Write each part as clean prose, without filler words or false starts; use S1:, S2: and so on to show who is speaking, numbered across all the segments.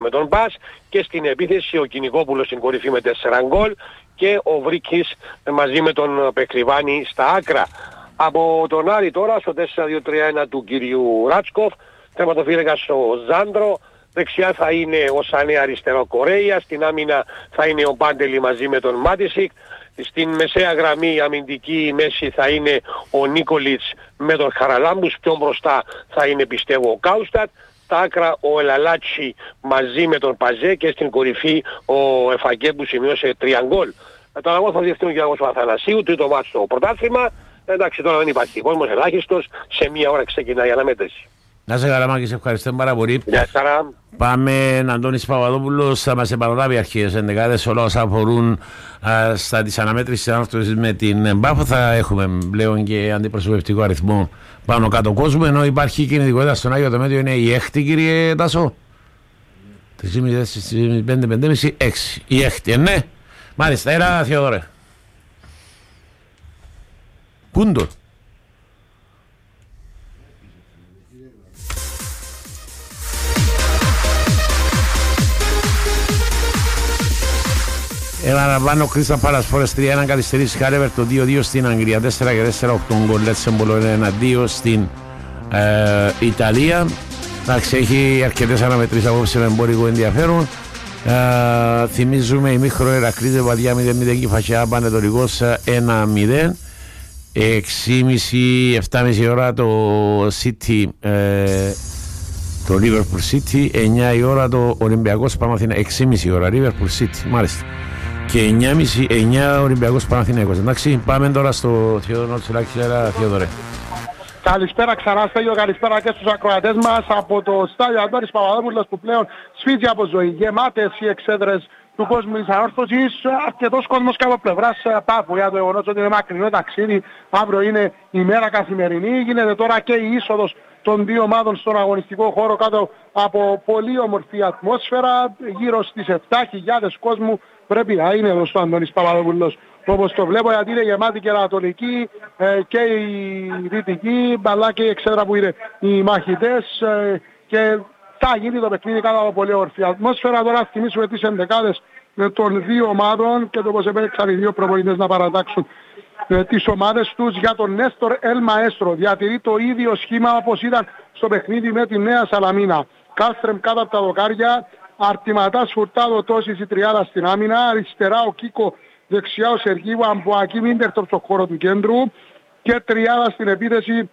S1: με τον Μπας, και στην επίθεση ο Κυνηγόπουλος στην κορυφή με 4 γκολ και ο Βρίκης μαζί με τον Πεκριβάνη στα άκρα. Από τον Άρη τώρα στο 4-2-3-1 του κυρίου Ράτσκοφ, τερματοφύλακας ο Ζάντρο, δεξιά θα είναι ο Σανέ αριστερό Κορέια, στην άμυνα θα είναι ο Μπάντελη μαζί με τον Μάτισικ, στην μεσαία γραμμή αμυντική μέση θα είναι ο Νίκολιτς με τον Χαραλάμπους, πιο μπροστά θα είναι πιστεύω ο Κάουστατ, στα άκρα ο Ελαλάτσι μαζί με τον Παζέ και στην κορυφή ο Εφαγκέ που σημειώσε 3 γκολ. Τον αγώνα θα διευθύνει ο Γιώργος Αθανασίου, τρίτο μάτσο στο πρωτάθλημα. Εντάξει, τώρα δεν υπάρχει κόσμος ελάχιστος, σε μία ώρα ξεκινάει η αναμέτρηση.
S2: Να σε καλά Μάκη, σε ευχαριστώ πάρα πολύ.
S1: Γεια χαρά.
S2: Πάμε, Αντώνης Παπαδόπουλος θα μας επαναλάβει αρχές ενδεκάδες όλα όσα αφορούν στα της αναμέτρησης ανόρθωσης με την Μπάφο. Θα έχουμε πλέον και αντιπροσωπευτικό αριθμό πάνω κάτω κόσμου, ενώ υπάρχει κινητικότητα στον Άγιο Δομέτιο, είναι η έκτη, κύριε Τάσο. 3,5, 5,5, 6. Η έκτη, ναι. Μάλιστα, έλα Θεοδόρε. Κούντο. Επαναλαμβάνω, Κρίστα Πάλας Φόρες 3-1 καθυστερήσει Χάρεβερ το 2-2 στην Αγγλία, 4 και 4 8 γκολ Λέτσεμπολο 1-2 στην Ιταλία. Εντάξει, έχει αρκετές αναμετρήσεις απόψε με εμπορικό ενδιαφέρον. Θυμίζουμε ημίχρο Ερακλήδη Βαδιά 0-0 και Φασιά Πανετολικός 1-0. 6,5-7,5 ώρα το City, το Liverpool City, 9 η ώρα το Ολυμπιακός Παναθηναϊκός, 6,5 ώρα Liverpool City, μάλιστα, και 9 Ολυμπιακός Παναθηναϊκός. Εντάξει, πάμε τώρα στο Θεόδωρο Τσουλάκη. Θεόδωρε.
S3: Καλησπέρα ξανά Στέλιο, καλησπέρα και στους ακροατές μας από το στάδιο Αντώνης Παπαδόπουλος που πλέον σφίζει από ζωή. Γεμάτες οι εξέδρες του κόσμου της ανόρθωσης, αρκετός κόσμος και από πλευράς Πάφου για το γεγονός ότι είναι μακρινό ταξίδι. Αύριο είναι η μέρα καθημερινή, γίνεται τώρα και η είσοδος των δύο ομάδων στον αγωνιστικό χώρο κάτω από πολύ όμορφη ατμόσφαιρα. Γύρω στις 7.000 κόσμου πρέπει να είναι εδώ στο Αντώνης Παπαδόπουλος, όπως το βλέπω, γιατί είναι γεμάτη και Ανατολική και η Δυτική, αλλά και η εξέδρα που είναι οι μαχητές, και θα γίνει το παιχνίδι κάτω από πολύ όμορφη ατμόσφαιρα. Τώρα θυμίσουμε τις ενδεκάδες των δύο ομάδων και το πως επέλεξαν οι δύο προπονητές να παρατάξουν τις ομάδες τους. Για τον Νέστορ Ελμαέστρο διατηρεί το ίδιο σχήμα όπως ήταν στο παιχνίδι με τη Νέα Σαλαμίνα. Κάστρεμ κάτω από τα δοκάρια, Αρτιματάς Φουρτάδο Τόσης η τριάδα στην άμυνα, αριστερά ο Κίκο, δεξιά ο Σεργίου Αμπουακή Μίντερτορ στο χώρο του κέντρου και τριάδα στην επίθεση.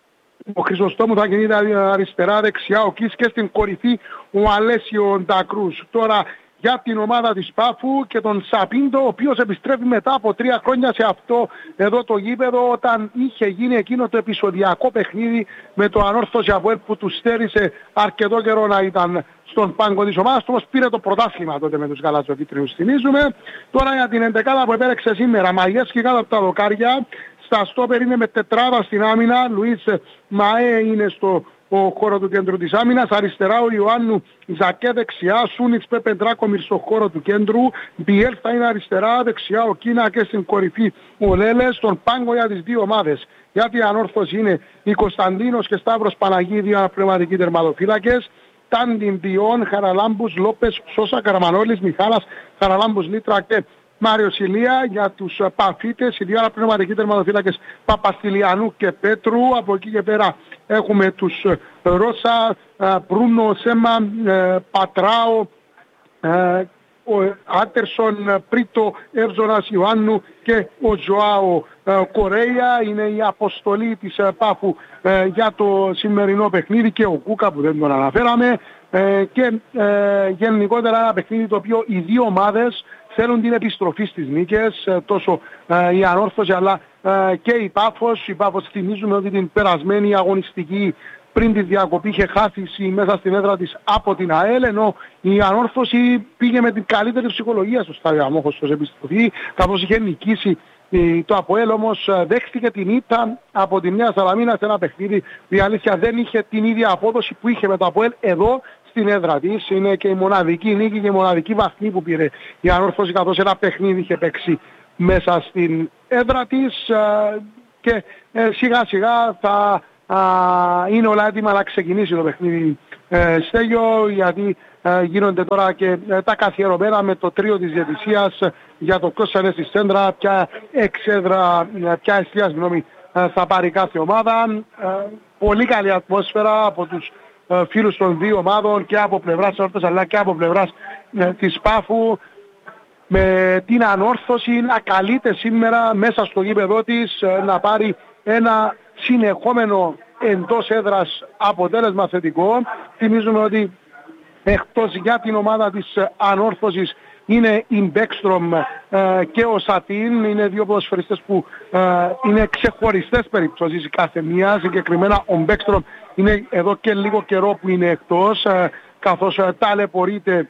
S3: Ο Χρυσοστόμου θα κινείται αριστερά, δεξιά ο Κις και στην κορυφή ο Αλέσιο Ντακρούς. Τώρα για την ομάδα της Πάφου και τον Σαπίντο, ο οποίος επιστρέφει μετά από 3 χρόνια σε αυτό εδώ το γήπεδο, όταν είχε γίνει εκείνο το επεισοδιακό παιχνίδι με το Ανόρθωση Αβουέλ που του στέρισε αρκετό καιρό να ήταν στον πάγκο της ομάδας, όμως πήρε το πρωτάθλημα τότε με τους γαλατζοκίτρινους, θυμίζουμε. Τώρα για την εντεκάδα που επέλεξε σήμερα, Μαγιέσκι κάτω από τα δοκάρια, στα στόπερ είναι με τετράδα στην άμυνα, Λουίς Μαέ είναι στο χώρο του κέντρου της άμυνας, αριστερά ο Ιωάννου Ζακέ, δεξιά Σούνιτς Πέπε Ντράκομιρ στο χώρο του κέντρου, Μπιέλ θα είναι αριστερά, δεξιά ο Κίνα και στην κορυφή ο Λέλες. Στον πάγκο για τις δύο ομάδες για την Ανόρθωση είναι η Κωνσταντίνος και Σταύρος Παναγίδη, αναπνευματικοί τερματοφύλακες, Τάντιν Διόν, Χαραλάμπους, Λόπες, Σώσα, Καραμανόλης, Μιχάλας, Χαραλάμπους, Λίτρα και Μάριος Ηλία. Για τους Παφίτες, οι δύο αναπνευματικοί τερματοφύλακες Παπαστηλιανού και Πέτρου. Από εκεί και πέρα έχουμε τους Ρώσα, Μπρούνο, Σέμα, Πατράο, ο Άντερσον, Πρίτο, Εύζωνας Ιωάννου και ο Ζωάο Κορέια. Είναι η αποστολή της Πάφου για το σημερινό παιχνίδι, και ο Κούκα που δεν τον αναφέραμε, και γενικότερα ένα παιχνίδι το οποίο οι δύο ομάδες θέλουν την επιστροφή στις νίκες, τόσο η Ανόρθωση αλλά και η Πάφος. Η Πάφος, θυμίζουμε ότι την περασμένη αγωνιστική πριν τη διακοπή είχε χάσει μέσα στην έδρα της από την ΑΕΛ, ενώ η Ανόρθωση πήγε με την καλύτερη ψυχολογία στο στάδιο Αμόχωστος ως επιστροφή, καθώς είχε νικήσει το ΑΠΟΕΛ, όμως δέχτηκε την ήττα από τη Νέα Σαλαμίνα σε ένα παιχνίδι που η αλήθεια δεν είχε την ίδια απόδοση που είχε με το ΑΠΟΕΛ εδώ στην έδρα της. Είναι και η μοναδική νίκη και η μοναδική βαθμή που πήρε η Ανόρθωση, καθώς ένα παιχνίδι είχε παίξει μέσα στην έδρα της, και σιγά σιγά θα είναι όλα έτοιμα να ξεκινήσει το παιχνίδι, Στέλιο, γιατί γίνονται τώρα και τα καθιερωμένα με το τρίο της διαιτησίας για το ποιος θα είναι στη σέντρα, ποια εστία θα πάρει κάθε ομάδα. Πολύ καλή ατμόσφαιρα από τους φίλους των δύο ομάδων και από πλευράς Όρθος αλλά και από πλευράς της Πάφου, με την Ανόρθωση να καλείται σήμερα μέσα στο γήπεδό της να πάρει ένα συνεχόμενο εντός έδρας αποτέλεσμα θετικό. Θυμίζουμε ότι εκτός για την ομάδα της Ανόρθωσης είναι η Μπέκστρομ και ο Σατίν, είναι δύο ποδοσφαιριστές που είναι ξεχωριστές περιπτώσεις κάθε μία. Συγκεκριμένα ο Μπέκστρομ είναι εδώ και λίγο καιρό που είναι εκτός, καθώς ταλαιπωρείται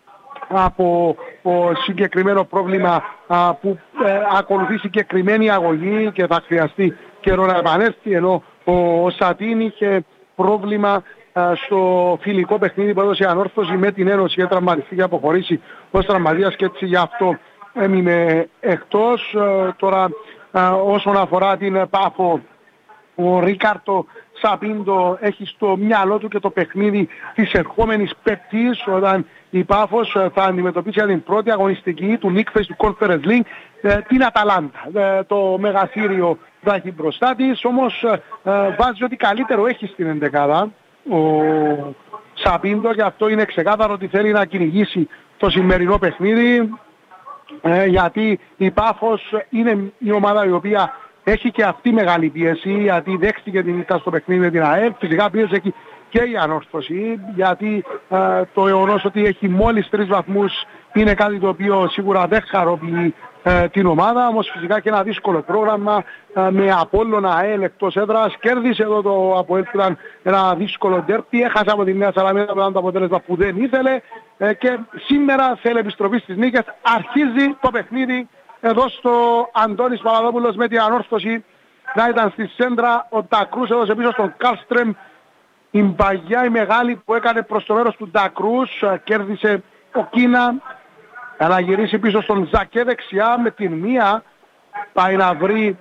S3: από συγκεκριμένο πρόβλημα που ακολουθεί συγκεκριμένη αγωγή και θα χρειαστεί καιρό να επανέλθει, ενώ ο Σατίν είχε πρόβλημα στο φιλικό παιχνίδι που έδωσε η Ανόρθωση με την Ένωση και τραυματιστεί και αποχωρήσει ως τραυματίας και έτσι γι' αυτό έμεινε εκτός. Τώρα όσον αφορά την Πάφο, ο Ρίκαρτο Σαπίντο έχει στο μυαλό του και το παιχνίδι της ερχόμενης Πέμπτης, όταν η Πάφος θα αντιμετωπίσει για την πρώτη αγωνιστική του Nick Face του Conference League την Αταλάντα. Το μεγαθύριο θα έχει μπροστά της, όμως βάζει ότι καλύτερο έχει στην ενδεκάδα ο Σαπίντο, και αυτό είναι ξεκάθαρο ότι θέλει να κυνηγήσει το σημερινό παιχνίδι, γιατί η Πάφος είναι η ομάδα η οποία έχει και αυτή μεγάλη πίεση, γιατί δέχτηκε την ήττα στο παιχνίδι με την ΑΕΠ. Φυσικά πίεση έχει και η Ανόρθωση, γιατί το γεγονός ότι έχει μόλις 3 βαθμούς είναι κάτι το οποίο σίγουρα δεν χαροποιεί την ομάδα, όμως φυσικά και ένα δύσκολο πρόγραμμα με Απόλλωνα ΑΕΛ εκτός έδρας. Κέρδισε εδώ το ΑΠΟΕΛ που ήταν ένα δύσκολο ντέρπι, έχασε από τη Νέα Σαλαμίνα που ήταν το αποτέλεσμα που δεν ήθελε, και σήμερα θέλει επιστροφή στις νίκες. Αρχίζει το παιχνίδι εδώ στο Αντώνης Παπαδόπουλος με την Ανόρθωση να ήταν στη σέντρα. Ο Ντακρούς έδωσε πίσω στον Κάλστρεμ. Η μπαγιά η μεγάλη που έκανε προς το μέρος του Ντακρούς, κέρδισε ο Κίνα, να γυρίσει πίσω στον Ζακέ δεξιά με την μία, πάει να βρει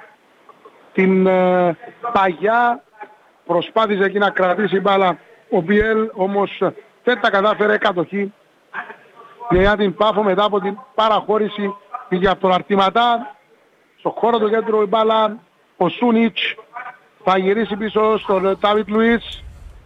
S3: την παγιά, προσπάθησε εκεί να κρατήσει μπάλα ο Μπιέλ, όμως δεν τα κατάφερε. Κατοχή για την Πάφο μετά από την παραχώρηση για τον Αρτηματά. Στο χώρο του κέντρου η μπάλα ο Σούνιτς, θα γυρίσει πίσω στον Τάβιτ Λουίς,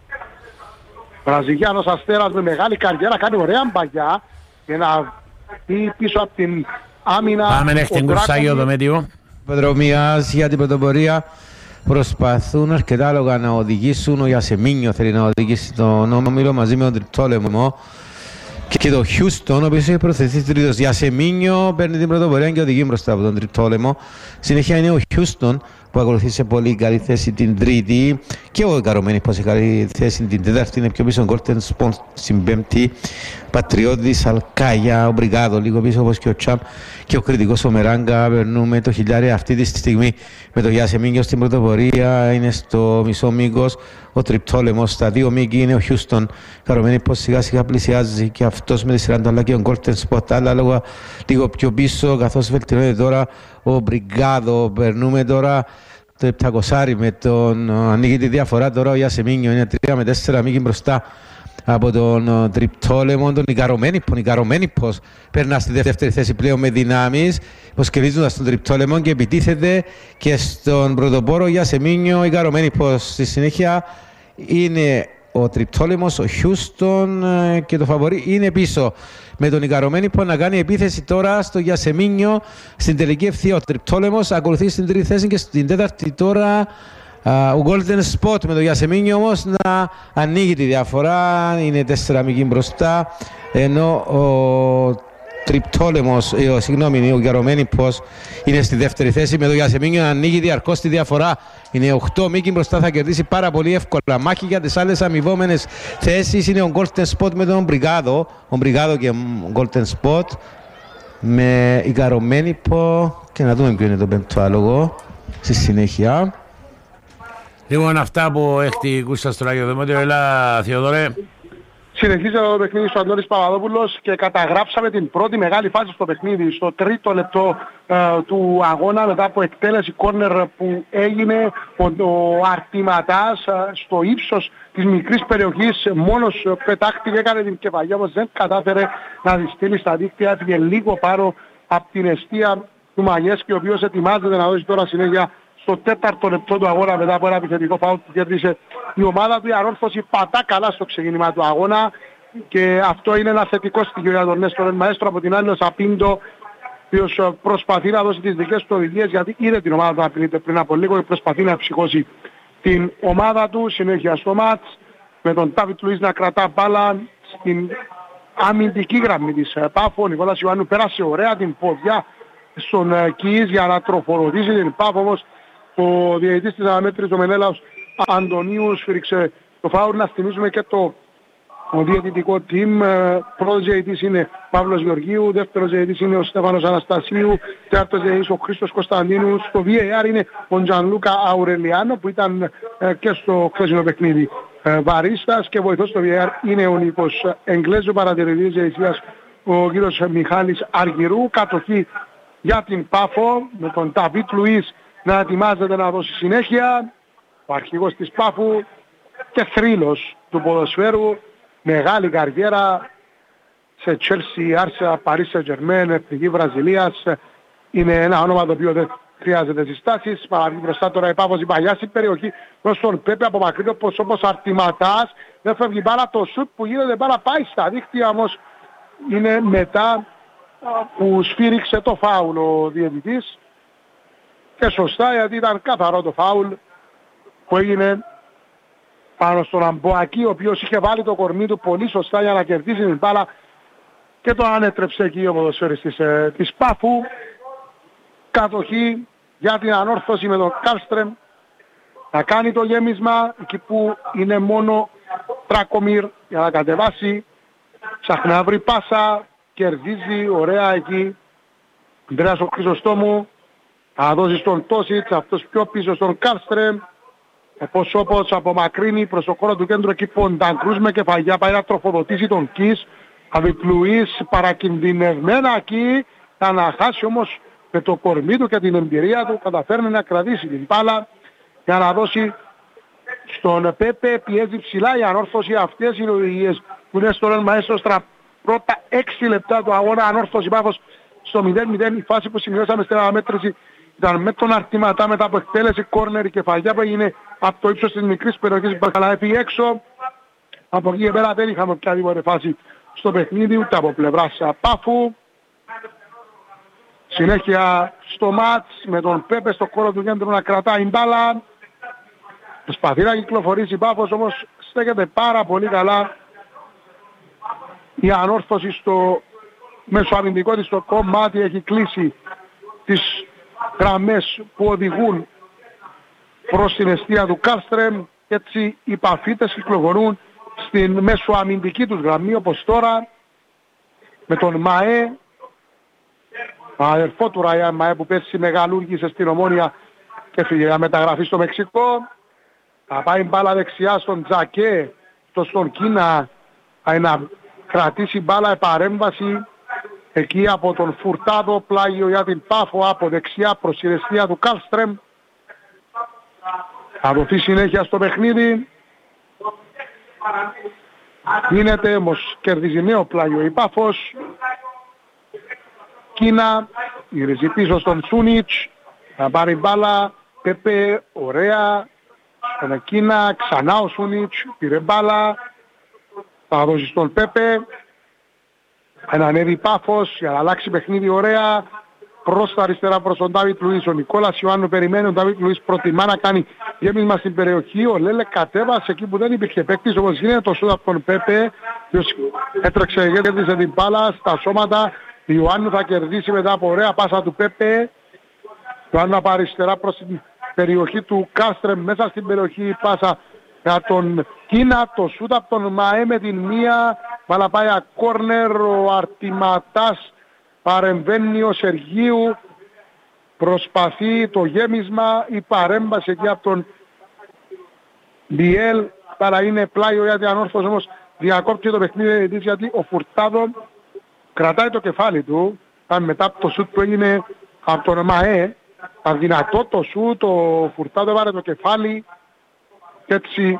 S3: Βραζιλιάνος Αστέρας με μεγάλη καριέρα, κάνει ωραία μπαγιά και να πει πίσω από την άμυνα.
S2: Πάμε να την κουρσάγιο το μέτιο.
S4: Υποδρομίας για την πρωτοπορία προσπαθούν αρκετά άλογα να οδηγήσουν. Ο Ιασεμίνιο θέλει να οδηγήσει τον Όμιλο μαζί με τον Τριτόλεμο και το Χιούστον, ο οποίος έχει προθεθεί τρίτος. Ιασεμίνιο παίρνει την πρωτοπορία και οδηγεί μπροστά από τον Τριτόλεμο. Συνέχεια είναι ο Χιούστον που ακολουθεί σε πολύ καλή θέση την τρίτη, και ο Καρομένης που σε καλή θέση την τέταρτη, είναι πιο πίσω ο Γκόλτεν Σποντ στην πέμπτη, Πατριώτης, Αλκάγια, ο Μπριγκάδο λίγο πίσω όπως και ο Τσάμπ και ο κριτικός ο Μεράγκα. Περνούμε το χιλιάρι αυτή τη στιγμή με το Γιασεμίνιο στην πρωτοπορία, είναι στο μισό μήκος ο Τριπτόλεμος, στα 2 μήκη είναι ο Χιούστον. Καρομένης πως σιγά σιγά πλησιάζει και αυτός με τη σειρά του, αλλά και ο Γκόλτεν Σποντ άλλα λόγω λίγο πιο πίσω, καθώς βελτιώνεται τώρα ο Μπριγκάδο. Περνούμε τώρα το 700 με τον ανοίγει τη διαφορά τώρα ο Ιασεμίνιο, είναι 3 με 4 μήκη μπροστά από τον Τρυπτόλεμο, τον Ικαρομένιππος περνά στη δεύτερη θέση πλέον με δυνάμεις, υποσκελίζοντας τον Τρυπτόλεμο και επιτίθεται και στον πρωτοπόρο Ιασεμίνιο. Ικαρομένιππος στη συνέχεια είναι ο Τρυπτόλεμος, ο Χιούστον και το φαβορί είναι πίσω με τον Ικαρομένιππο να κάνει επίθεση τώρα στο Γιασεμίνιο στην τελική ευθεία. Ο Τρυπτόλεμος ακολουθεί στην τρίτη θέση και στην τέταρτη τώρα ο Golden Spot, με τον Γιασεμίνιο όμως να ανοίγει τη διαφορά, είναι 4 μήκη μπροστά, ενώ ο Τρυπτόλεμος, ο Ικαρομένιππος είναι στη δεύτερη θέση με τον Γιασεμίνιο να ανοίγει διαρκώς τη διαφορά. Είναι 8 μήκη μπροστά, θα κερδίσει πάρα πολύ εύκολα. Μάχη για τις άλλες αμοιβόμενες θέσεις είναι ο Golden Spot με τον Μπριγκάδο. Ο Μπριγκάδο και ο Golden Spot με Ικαρομένιππο, και να δούμε ποιο είναι το πέμπτο άλογο στη συνέχεια.
S2: Λοιπόν, αυτά που έχει κούστα στο Ράγιο Δεμότιο. Έλα, Θεοδόρε.
S3: Συνεχίζεται το παιχνίδι στο Αντώνης Παπαδόπουλος και καταγράψαμε την πρώτη μεγάλη φάση στο παιχνίδι, στο τρίτο λεπτό του αγώνα, μετά από εκτέλεση κόρνερ που έγινε. Ο Αρτηματάς στο ύψος της μικρής περιοχής μόνος πετάχτηκε, έκανε την κεφαλιά, όμως δεν κατάφερε να τη στείλει στα δίκτυα, έφυγε λίγο πάνω από την εστία του Μαγιέσκη, ο οποίος ετοιμάζεται να δώσει τώρα συνέχεια στο τέταρτο λεπτό του αγώνα μετά από ένα επιθετικό φάουλ που κέρδισε η ομάδα του. Η Ανόρθωση πατά καλά στο ξεκίνημα του αγώνα και αυτό είναι ένα θετικό στοιχείο για τον Νέστορ Μαέστρο. Από την άλλη ο Σαπίντο, ο οποίος προσπαθεί να δώσει τις δικές του οδηγίες, γιατί είδε την ομάδα του να απειλείται πριν από λίγο και προσπαθεί να ψυχώσει την ομάδα του. Συνέχεια στο μάτς με τον Τάβιτ Λουίς να κρατά μπάλα στην αμυντική γραμμή της Πάφο. Ο Νικόλας Ιωάννου πέρασε ωραία την ποδιά στον Κιής για να τροφοδοτήσει την Πάφο, όμως ο διαιτητής της αναμέτρησης, ο Μενέλαος Αντωνίου, σφύριξε το φάουλ. Να θυμίσουμε και το διαιτητικό team. Πρώτος διαιτητής είναι Παύλος Γεωργίου, δεύτερος διαιτητής είναι ο Στέφανος Αναστασίου, τέταρτος διαιτητής ο Χρήστος Κωνσταντίνου. Στο VAR είναι ο Τζανλούκα Αουρελιάνο που ήταν και στο χθεσινό παιχνίδι βαρίστας, και βοηθός στο VAR είναι ο Νίκος Εγγλέζου, παρατηρητής διαιτησίας ο κύριος Μιχάλης Αργυρού. Κατοχή για την Πάφο με τον Ταβίτ Λουίς να ετοιμάζεται να δώσει συνέχεια. Ο αρχηγός της Πάφου και θρύλος του ποδοσφαίρου, μεγάλη καριέρα σε Chelsea, Arsenal, Paris Saint-Germain, Εθνική Βραζιλίας. Είναι ένα όνομα το οποίο δεν χρειάζεται συστάσεις. Παραδείγει μπροστά τώρα η Πάφος, η παλιά στην περιοχή προς τον Πέπε, απομακρύνει όπως Αρτηματάς. Δεν φεύγει μπάλα, το σουτ που γίνεται μπάλα πάει στα δίχτυα, όμως είναι μετά που σφύριξε το φάουλ ο διαιτητής. Και σωστά, γιατί ήταν καθαρό το φάουλ που έγινε πάνω στον Αμποακή, ο οποίος είχε βάλει το κορμί του πολύ σωστά για να κερδίσει την μπάλα και το ανέτρεψε εκεί ο ποδοσφαιριστής της Πάφου. Κατοχή για την Ανόρθωση με τον Κάλστρεμ να κάνει το γέμισμα εκεί που είναι μόνο Τράκομιρ για να κατεβάσει. Ψάχνει να βρει πάσα, κερδίζει ωραία εκεί Ανδρέας ο Χρυσοστόμου. Θα δώσει στον Τόσιτς, αυτός πιο πίσω στον Κάλστρεμ. Όπως απομακρύνει προς το χώρο του κέντρου εκεί που ο Ντανκρούς με κεφαλιά πάει να τροφοδοτήσει τον Κις. Αβιτ Λουίς παρακινδυνευμένα εκεί, θα να χάσει όμως με το κορμί του και την εμπειρία του, καταφέρνει να κρατήσει την μπάλα για να δώσει στον Πέπε. Πιέζει ψηλά η Ανόρθωση, αυτές είναι οι οδηγίες που είναι στον Μαέστρο στα πρώτα 6 λεπτά του αγώνα. Ανόρθωση Πάφος στο 0-0, η φάση που σημειώσαμε στην αναμέτρηση ήταν με τον Αρτηματά μετά από εκτέλεση κόρνερ, η κεφαλιά που έγινε από το ύψος της μικρής περιοχής που αλλά έφυγε έξω. Από εκεί και πέρα δεν είχαμε οποιαδήποτε φάση στο παιχνίδι ούτε από πλευράς Πάφου. Συνέχεια στο μάτς με τον Πέπε στο χώρο του κέντρου να κρατάει μπάλα. Προσπαθεί να κυκλοφορήσει Πάφος, όμως στέκεται πάρα πολύ καλά η Ανόρθωση στο μεσοαμυντικό της το κομμάτι, έχει κλείσει τις γραμμές που οδηγούν προς την εστία του Κάλστρεμ και έτσι οι Παφίτες κυκλοφορούν στην μεσοαμυντική τους γραμμή, όπως τώρα με τον Μαέ, αδερφό του Ραϊάν Μαέ που πέρσι μεγαλούργησε στην Ομόνια και έφυγε για μεταγραφή στο Μεξικό. Θα πάει μπάλα δεξιά στον Τζακέ, στον Κίνα, να κρατήσει μπάλα επαρέμβαση εκεί από τον Φουρτάδο, πλάγιο για την Πάφο από δεξιά προς την εστία του Κάλστρεμ. Θα δοθεί συνέχεια στο παιχνίδι. Γίνεται όμως, κερδίζει νέο πλάγιο η Πάφος. Κίνα, γυρίζει πίσω στον Σούνιτς, θα πάρει μπάλα, Πέπε, ωραία. Στον Κίνα, ξανά ο Σούνιτς, πήρε μπάλα, θα δώσει στον Πέπε. Ανανεύει Πάφος για να αλλάξει παιχνίδι ωραία. Προς τα αριστερά προς τον Ντάβιτ Λουίς. Ο Νικόλας Ιωάννου περιμένει, ο Ντάβιτ Λουίς προτιμά να κάνει γέμισμα στην περιοχή. Ο Λέλε κατέβασε εκεί που δεν υπήρχε παίκτης, όπως γίνεται το σούτ από τον Πέπε. Έτρεξε, κέρδισε την μπάλα στα σώματα. Ιωάννου θα κερδίσει μετά από ωραία πάσα του Πέπε. Ιωάννου από αριστερά προς την περιοχή του Κάστρεμ, μέσα στην περιοχή η πάσα για τον Κίνα, το σούτ από τον Μαέ με την μία. Μπάλα πάει ακόρνερ, ο Αρτηματάς παρεμβαίνει, ο Σεργίου προσπαθεί το γέμισμα, η παρέμβαση εκεί από τον Μπιέλ, παρά είναι πλάγιο για την Ανόρθωση, όμως διακόπτει το παιχνίδι γιατί ο Φουρτάδο κρατάει το κεφάλι του. Μετά από το σούτ που έγινε από τον ΜΑΕ, αδυνατό το σούτ, ο Φουρτάδο έβαλε το κεφάλι και έτσι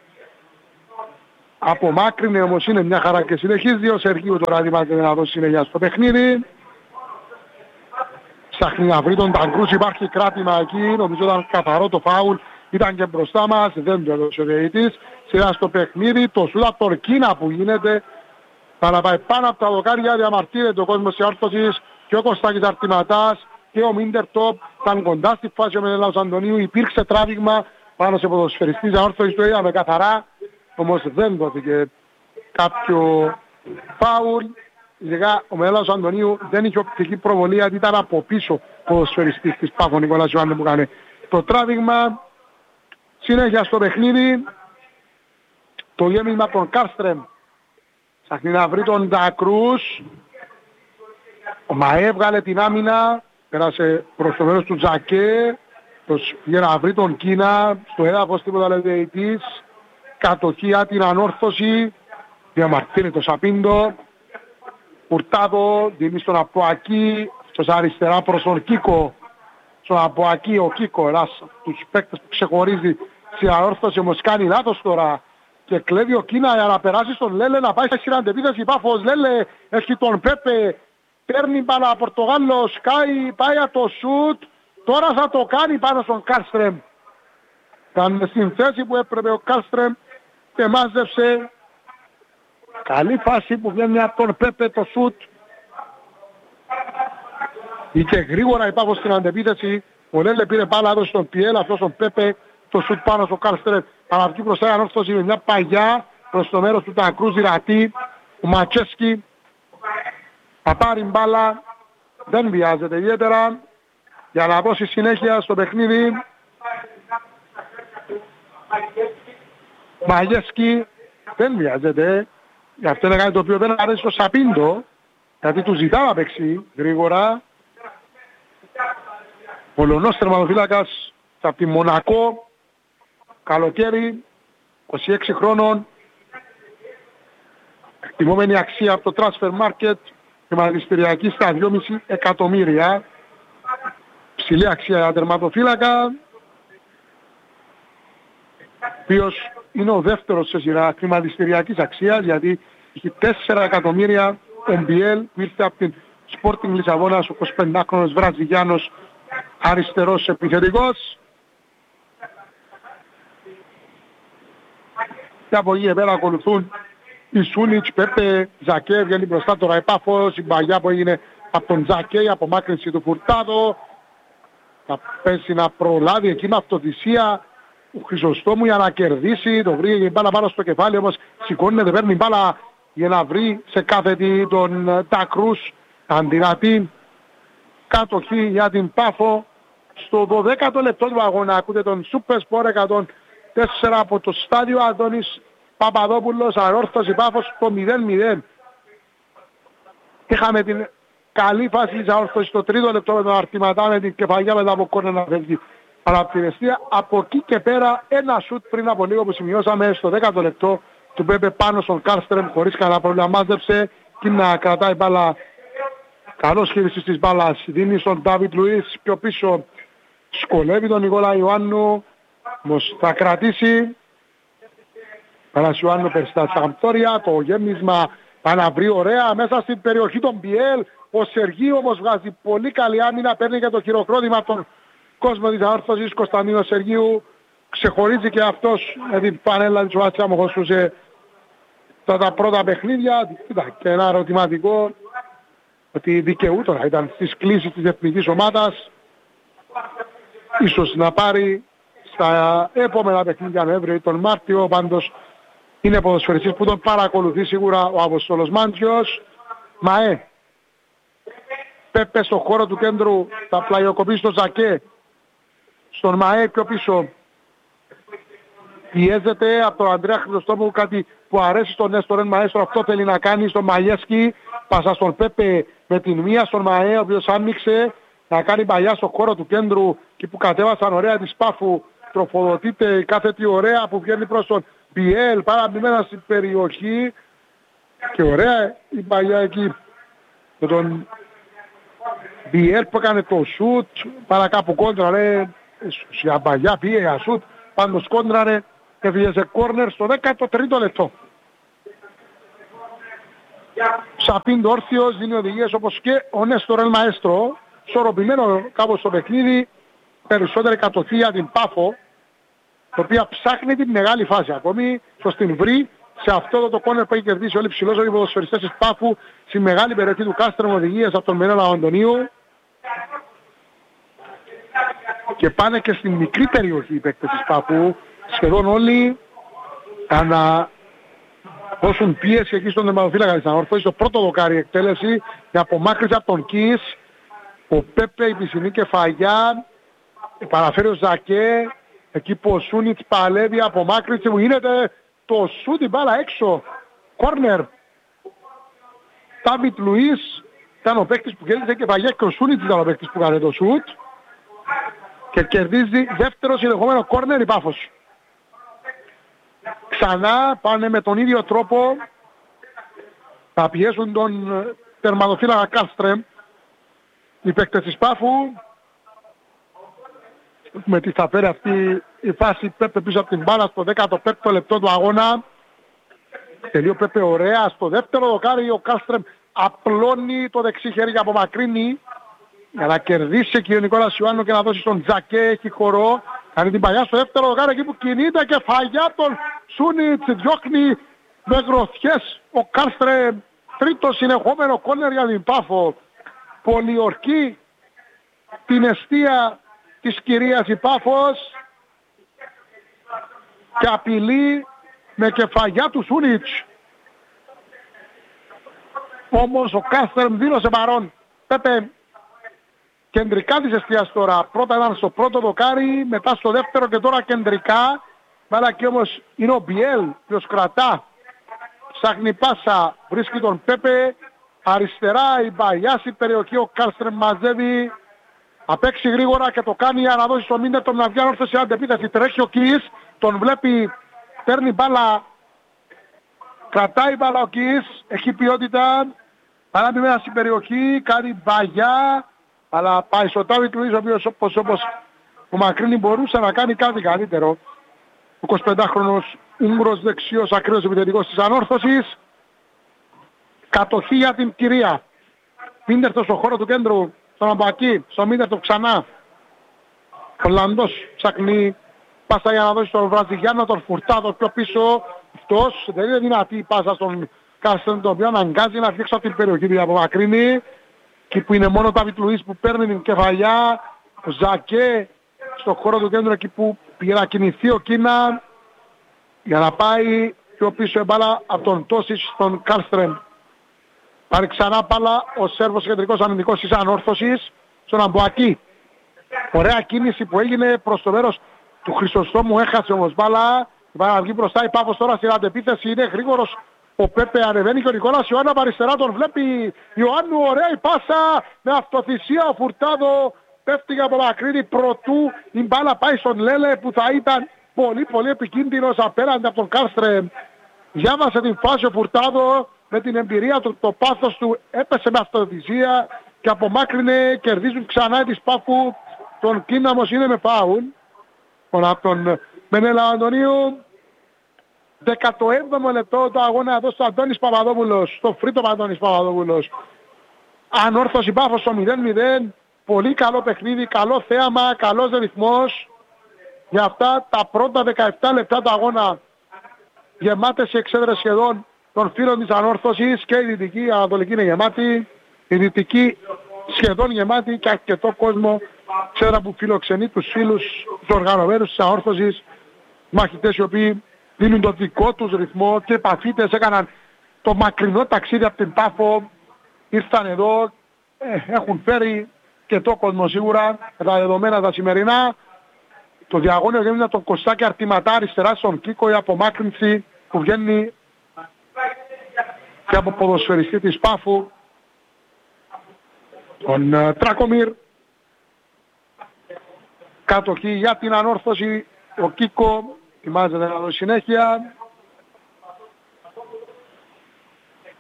S3: απομάκρυνε, όμως είναι μια χαρά και συνεχίζει ο Σεργίου τώρα ετοιμάζεται να δώσει συνέχεια στο παιχνίδι. Ψάχνει να βρει τον Ταγκρούς, υπάρχει κράτημα εκεί, νομίζω ήταν καθαρό το φάουλ, ήταν και μπροστά μας, δεν το έδωσε ο διαιτητής. Σειρά στο παιχνίδι, το σούτ από τον Κίνα που γίνεται, θα πάει πάνω από τα δοκάρια, διαμαρτύρεται ο κόσμος της Όρθωσης και ο Κωστάκης Αρτηματάς και ο Μίντερτοπ ήταν κοντά στη φάση ο Μενέλαος Αντωνίου, υπήρξε τράβηγμα πάνω σε ποδοσφαιριστής Όρθωσης, το είδαμε καθαρά, όμως δεν δόθηκε κάποιο φάουλ. Ειδικά ο Μενέλαος Αντωνίου δεν είχε οπτική προβολή γιατί ήταν από πίσω ποδοσφαιριστής της Πάφο Νικόλας Ιωάννου που κάνει το τράβηγμα. Συνέχεια στο παιχνίδι, το γέμισμα από τον Κάρστρεμ. Ψάχνει να βρει τον Ντακρούς. Ο ΜΑΕ έβγαλε την άμυνα, πέρασε προς το μέρος του Τζακέ. Πήγε να βρει τον Κίνα, στο έδαφος τίποτα λέει διαιτητής. Κατοχή την ανόρθωση. Διαμαρτύρει το Σαπίντο. Φουρτάδο, δίνει στον Αποακή, στους αριστερά προς τον Κίκο. Στον Αποακή ο Κίκο, ένας από τους παίκτες που ξεχωρίζει στην ανόρθωση, όμως κάνει λάθος τώρα. Και κλέβει ο Κίνα για να περάσει στον Λέλε να πάει σε αντεπίθεση. Πάφος Λέλε έχει τον Πέπε. Παίρνει μπάλα Πορτογάλος. Πάει από το σουτ. Τώρα θα το κάνει πάνω στον Κάρστρεμ. Ήταν στην θέση που έπρεπε ο Κάρστρεμ και μάζεψε. Καλή φάση που βγαίνει από τον Πέπε το σουτ. Είχε γρήγορα η Πάφος στην αντεπίθεση. Ο Λέλε πήρε μπάλα εδώ στον Πιέλ. Αυτός τον Πέπε το σουτ πάνω στον Κάρστρεμ. Αλλά βγει προς ένα ανόρθωση με μια παγιά προς το μέρος του Τακρού Ζηρατή. Ο Ματσέσκι θα πάρει μπάλα, δεν βιάζεται ιδιαίτερα για να δώσει συνέχεια στο παιχνίδι. Μαγέσκι δεν βιάζεται, γι' αυτό είναι κάτι το οποίο δεν αρέσει στο Σαπίντο γιατί του ζητά να παίξει γρήγορα. Πολωνός τερματοφύλακας από τη Μονακό, καλοκαίρι, 26 χρόνων, εκτιμόμενη αξία από το Transfer Market, χρηματιστηριακή στα 2,5 εκατομμύρια. Ψηλή αξία για τερματοφύλακα, οποίος είναι ο δεύτερος σε σειρά χρηματιστηριακής αξίας, γιατί έχει 4 εκατομμύρια MBL που ήρθε από την Sporting Λισαβόνας, ο 25χρονος Βραζιλιάνος αριστερός επιθετικός. Και από εκεί πέρα ακολουθούν οι Σούνιτς, Πέπε, Ζακέ, βγαίνει μπροστά τώρα η Πάφος, η μπαγιά που έγινε από τον Ζακέ, η απομάκρυνση του Φουρτάδο. Θα πέσει να προλάβει εκεί με αυτοθυσία ο Χρυσοστόμου για να κερδίσει, το βρήκε η μπάλα πάνω στο κεφάλι, όμως σηκώνεται, παίρνει μπάλα για να βρει σε κάθετη τον Τακρούς, αντινατή κατοχή για την Πάφο. Στο 12ο λεπτό του αγώνα ακούτε τον Super Sport 104 από το στάδιο Αντώνης Παπαδόπουλος, ανόρθωση Πάφος το 0-0. Είχαμε την καλή φάση της ανόρθωσης στο 3ο λεπτό με τον Αρτηματά με την κεφαλιά μετά από κόρνερ να φεύγει. Αλλά από την αιστεία από εκεί και πέρα ένα σουτ πριν από λίγο που σημειώσαμε στο 10ο λεπτό του Πέπε πάνω στον Κάρστρεμ χωρίς κανένα πρόβλημα, μάζεψε και να κρατάει μπάλα. Καλός χείρισης της μπάλας, δίνει στον Ντάβιτ Λουίς πιο πίσω, σκολεύει τον Νικόλα Ιωάννου, όμως θα κρατήσει. Πέρας Ιωάννου περιστά στα Καμπτόρια, το γέμισμα πάει να βρει ωραία μέσα στην περιοχή των Πιέλ. Ο Σεργίου όμως βγάζει πολύ καλή άμυνα, παίρνει και το χειροκρότημα από τον κόσμο της ανόρθωσης. Κωνσταντίνος Σεργίου ξεχωρίζει και αυτός με την πανέλα της Βάτσα μου χωσούσε τα πρώτα παιχνίδια. Κοίτα, και ένα ερωτηματικό ότι δικαιούτορα ήταν στις κλήσεις της εθνικής ομάδας. Ίσως να πάρει στα επόμενα παιχνίδια Νοέμβριο ή τον Μάρτιο, πάντως είναι ποδοσφαιριστής που τον παρακολουθεί σίγουρα ο Αποστόλος Μάντζιος. ΜΑΕ. Πέπε στο χώρο του κέντρου, θα πλαγιοκοπήσει στο Ζακέ. Στον ΜΑΕ πιο πίσω. Πιέζεται από τον Ανδρέα Χρυσοστόμου, κάτι που αρέσει στον Νέστορεν Μαέστρο, αυτό θέλει να κάνει στον Μαγιέσκι. Πάσα στον Πέπε με την μία στον ΜΑΕ, ο οποίος άνοιξε να κάνει παλιά στο χώρο του κέντρου και που κατέβασαν ωραία της Πάφου. Τροφοδοτείται κάθε τι ωραία που βγαίνει προς τον Πιέλ παραμεινμένα στην περιοχή και ωραία η παλιά εκεί με τον Πιέλ που έκανε το σουτ, παρά κάπου κόντραρε, για παλιά πήγε για σουτ, πάντως κόντραρε και πήγε σε κόρνερ στο 13ο λεπτό. Σαπίντ όρθιος, δίνει οδηγίες όπως και ο Νέστορ Ελμαέστρο, σωροπημένο κάπως στο παιχνίδι, περισσότερη κατοχή για την Πάφο, το οποία ψάχνει την μεγάλη φάση ακόμη, στο την βρει σε αυτό το κόρνερ που έχει κερδίσει όλοι οι ψηλόσωμοι ποδοσφαιριστές της Πάφου, στη μεγάλη περιοχή του Κάστρεμ, οδηγίες από τον Μενέλα Αντωνίου. Και πάνε και στην μικρή περιοχή οι παίκτες της Πάφου, σχεδόν όλοι, να δώσουν πίεση εκεί στον τερματοφύλακα της Ανόρθωσης. Το πρώτο δοκάρι εκτέλεση, η απομάκρυση από τον Κις, ο Πέπε, η πισινή κεφαλιά, παραφέρει ο Ζακέ, εκεί που ο Σούνιτς παλεύει, απομάκρυση που γίνεται το σούτ, η μπάλα έξω, κόρνερ. Τάβιτ Λουίς ήταν ο παίκτης που κέρδισε κεφαλιά και ο Σούνιτς ήταν ο παίκτης που έκανε το σούτ και κερδίζει δεύτερο συνεχόμενο κόρνερ η Πάφος. Ξανά πάνε με τον ίδιο τρόπο, θα πιέσουν τον τερματοφύλακα Κάστρεμ οι παίκτες της Πάφου. Με τι θα φέρει αυτή η φάση. Πέπε πίσω από την μπάλα στο 15ο λεπτό του αγώνα. Τελείω Πέπε ωραία. Στο δεύτερο δοκάρι ο Κάστρεμ απλώνει το δεξί χέρι και απομακρύνει για να κερδίσει και ο Νικόλας Ιωάννου και να δώσει στον Τζακέ. Έχει χορό. Κάνει την παλιά στο δεύτερο δοκάρι εκεί που κινείται και φαγιά τον Σούνιτς. Διώχνει με γροθιές ο Κάστρεμ. Τρίτο συνεχόμενο κόρνερ για την Πάφο. Πολιορκεί την εστία της κυρίας η Πάφος και απειλεί με κεφαγιά του Σούνιτς. Όμως ο Κάστερμ δήλωσε παρόν. Πέπε κεντρικά της εστίας τώρα. Πρώτα ήταν στο πρώτο δοκάρι, μετά στο δεύτερο και τώρα κεντρικά. Μάλα και όμως είναι ο Μπιέλ ποιος κρατά. Ψάχνει πάσα, βρίσκει τον Πέπε. Αριστερά η Μπαγιάση περιοχή, ο Κάστερμ μαζεύει. Απέξει γρήγορα και το κάνει για να δώσει στο Μίντερτον να βγει ανόρθωση αντεπίθεση. Τρέχει ο Κις, τον βλέπει, παίρνει μπάλα, κρατάει μπάλα ο Κις, έχει ποιότητα, παράμπει μέσα στην περιοχή, κάνει μπαγιά, αλλά πάει στο Τάβιτ Λουίς, ο οποίος όπως ο Μακρύνη μπορούσε να κάνει κάτι καλύτερο. Ο 25χρονος Ούγγρος δεξιός ακραίος επιθετικός της ανόρθωσης. Κατοχή για την κυρία. Μίντερτον στο χώρο του κέντρου. Στον Αμπακή, στο Μίντερτο ξανά. Ο Λαντός ψάχνει πάσα για να δώσει τον Βραζιλιάνο, τον Φουρτάδο πιο πίσω. Αυτός δεν είναι δυνατή η πάσα στον Κάστεν, το οποίο αναγκάζει να φύγει από την περιοχή του απομακρύνει. Εκεί που είναι μόνο ο Τάβιτ Λουίς που παίρνει την κεφαλιά. Ο Ζακέ στο χώρο του κέντρου εκεί που πήγε να κινηθεί ο Κίνα για να πάει πιο πίσω η μπάλα από τον Τόσιτς στον Κάλστρεμ. Πάρει ξανά μπάλα ο Σέρβος κεντρικός αμυντικός της ανόρθωσης στον Αμποακή. Ωραία κίνηση που έγινε προς το μέρος του Χρυσοστόμου, έχασε όμως μπάλα. Η μπάλα να βγει μπροστά, η Πάφος τώρα στην αντεπίθεση, είναι γρήγορος. Ο Πέπε ανεβαίνει και ο Νικόλας Ιωάννου από αριστερά τον βλέπει. Ιωάννου ωραία η πάσα με αυτοθυσία, ο Φουρτάδο πέφτει από μακρύνη προτού η μπάλα πάει στον Λέλε που θα ήταν πολύ επικίνδυνος απέναντι από τον Κάλστρεμ. Διάβασε την φάση ο Φουρτάδο. Με την εμπειρία του, το πάθος του έπεσε με αυτοθυσία και απομάκρυνε, κερδίζουν ξανά της Πάφου. Τον Κίναμος είναι με φάουλ. Από τον Μενέλα Αντωνίου. 17ο λεπτό το αγώνα εδώ στο Αντώνης Παπαδόπουλος, στο Φρύτο Αντώνης Παπαδόπουλος. Ανόρθωση Πάφος στο 0-0. Πολύ καλό παιχνίδι, καλό θέαμα, καλός ρυθμός. Για αυτά τα πρώτα 17 λεπτά του αγώνα γεμάτες οι εξέδρες σχεδόν των φίλων της ανόρθωσης και η δυτική, η ανατολική είναι γεμάτη, η δυτική σχεδόν γεμάτη και αρκετό κόσμο ξέρα που φιλοξενεί τους φίλους, τους οργανωμένους της ανόρθωσης, μαχητές οι οποίοι δίνουν το δικό τους ρυθμό και επαφίτες έκαναν το μακρινό ταξίδι από την Πάφο, ήρθαν εδώ, έχουν φέρει και το κόσμο σίγουρα με τα δεδομένα τα σημερινά. Το διαγώνιο γίνεται τον Κωστάκη Αρτηματά αριστερά στον Κίκο, η απομάκρυνση που βγαίνει και από ποδοσφαιριστή της Πάφου, τον Τράκομιρ. Κατοχή για την ανόρθωση, ο Κίκο ετοιμάζεται να δώσει συνέχεια.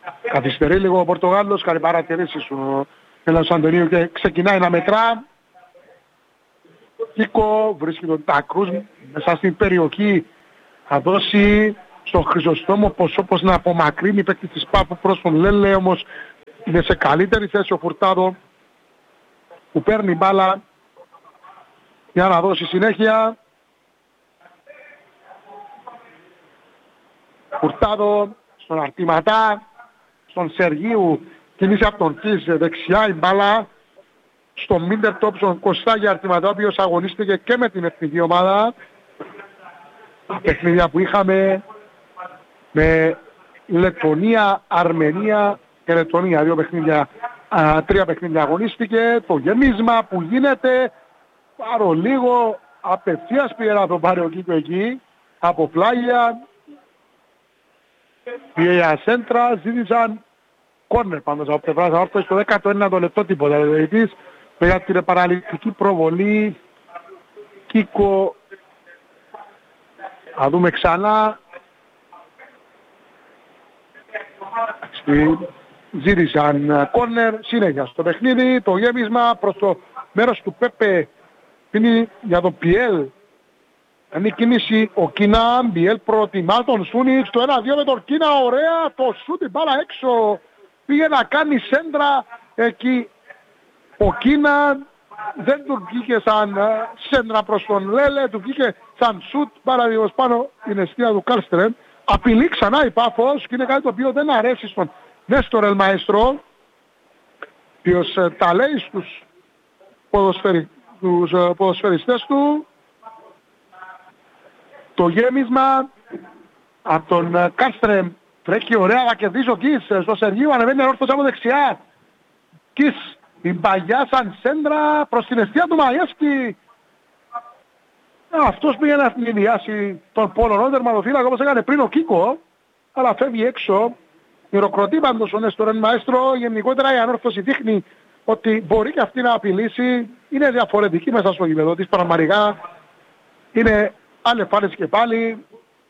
S3: Καθυστερεί λίγο ο Πορτογάλος, κάνει παρατηρήσεις ο Ελλάς Αντωνίου και ξεκινάει να μετρά. Κίκο βρίσκει τον Τάκρους μέσα στην περιοχή, θα δώσει στον Χρυσοστόμο όπως να απομακρύνει παίκτη της Πάφου προς τον Λέλε, όμως είναι σε καλύτερη θέση ο Φουρτάδο που παίρνει μπάλα για να δώσει συνέχεια. Φουρτάδο στον Αρτηματά, στον Σεργίου, κινήσει από τον Κις δεξιά η μπάλα, στο Μίντερ Τόπ, στον Κωστάκη Αρτηματά, ο οποίος αγωνίστηκε και με την εθνική ομάδα. Τα παιχνίδια που είχαμε με Λετωνία, Αρμενία και Λετωνία, τρία παιχνίδια αγωνίστηκε. Το γεμίσμα που γίνεται, πάρω λίγο, απευθείας πήγε να τον πάρει ο Κίκο εκεί, από πλάγια, πήγε για σέντρα, ζήτησαν κόρνερ πάντως από πλευράς Ανόρθωσης στο 19ο λεπτό, τίποτα δηλαδή, για την παραλυτική προβολή. Κίκο, θα δούμε ξανά. Ζήτησαν κόρνερ, συνέχεια στο παιχνίδι, το γέμισμα προς το μέρος του Πέπε είναι για τον Πιέλ. Είναι η κίνηση ο Κίνα, Πιέλ προτιμά τον Σούνιτς, το 1-2 με τον Κίνα, ωραία, το σούτ, την μπάλα έξω, πήγε να κάνει σέντρα εκεί. Ο Κίνα δεν του βγήκε σαν σέντρα προς τον Λέλε, του βγήκε σαν σούτ, παραδείγματος πάνω την αιστεία του Κάλστρεμ. Απειλεί ξανά η Πάφος και είναι κάτι το οποίο δεν αρέσει στον Νέστορ Ελμαέστρο, ποιος τα λέει στους ποδοσφαιριστές του. Το γέμισμα από τον Κάλστρεμ τρέχει ωραία να κερδίσει ο Κις, στο Σεργίου ανεβαίνει Ανόρθωση από δεξιά. Κις, την παγιά σαν σέντρα προς την αιστεία του Μαγιάσκη. Αυτός πήγε να ευνηδιάσει τον Πολωνό τερματοφύλακα όπως έκανε πριν ο Κίκο, αλλά φεύγει έξω. Μυροκροτεί πάντως ο Νέστορ Μαέστρο. Γενικότερα η Ανόρθωση δείχνει ότι μπορεί και αυτή να απειλήσει. Είναι διαφορετική μέσα στο γήπεδο της, πραγματικά είναι αλεφάρες και πάλι.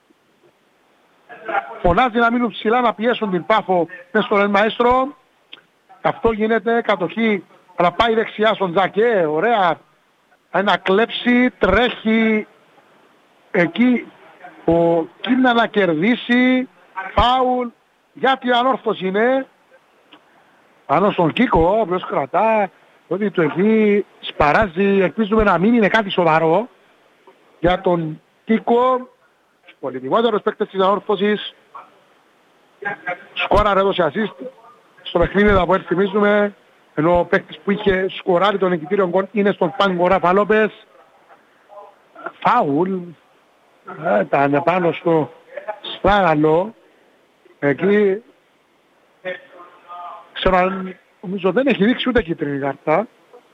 S3: Φωνάζει να μείνουν ψηλά, να πιέσουν την Πάφο Νέστορ Μαέστρο. Αυτό γίνεται, κατοχή, αλλά πάει δεξιά στον Τζακέ, ωραία. Να κλέψει, τρέχει εκεί ο Κίνα να κερδίσει, φάουλ, γιατί η Ανόρθωση είναι πάνω στον Κίκο, ο οποίος κρατά, ότι το εκεί σπαράζει, ελπίζουμε να μην είναι κάτι σοβαρό για τον Κίκο, πολιτικότερος παίκτης της Ανόρθωσης, σκόραρε έδωσε ασίστ στο παιχνίδι από έρθει θυμίζουμε, ενώ ο παίκτης που είχε σκοράρει τον νικητήριο γκολ είναι στον Πάγκο Ράφα Λόπες. Φάουλ, ήταν πάνω στο Σφάγαλο, εκεί ξέρω αν νομίζω δεν έχει δείξει ούτε κίτρινη κάρτα.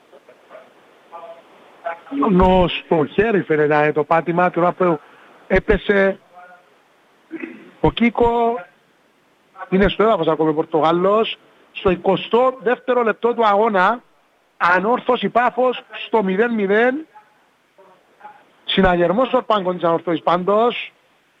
S3: Ενώ στο χέρι φαίνεται το πάτημα του που έπεσε ο Κίκο, είναι στο έδαφος ακόμη ο Πορτογάλος. Στο 22ο λεπτό του αγώνα, Ανόρθωση Πάφος στο 0-0. Συναγερμός στο πάγκο της Ανόρθωσης πάντως.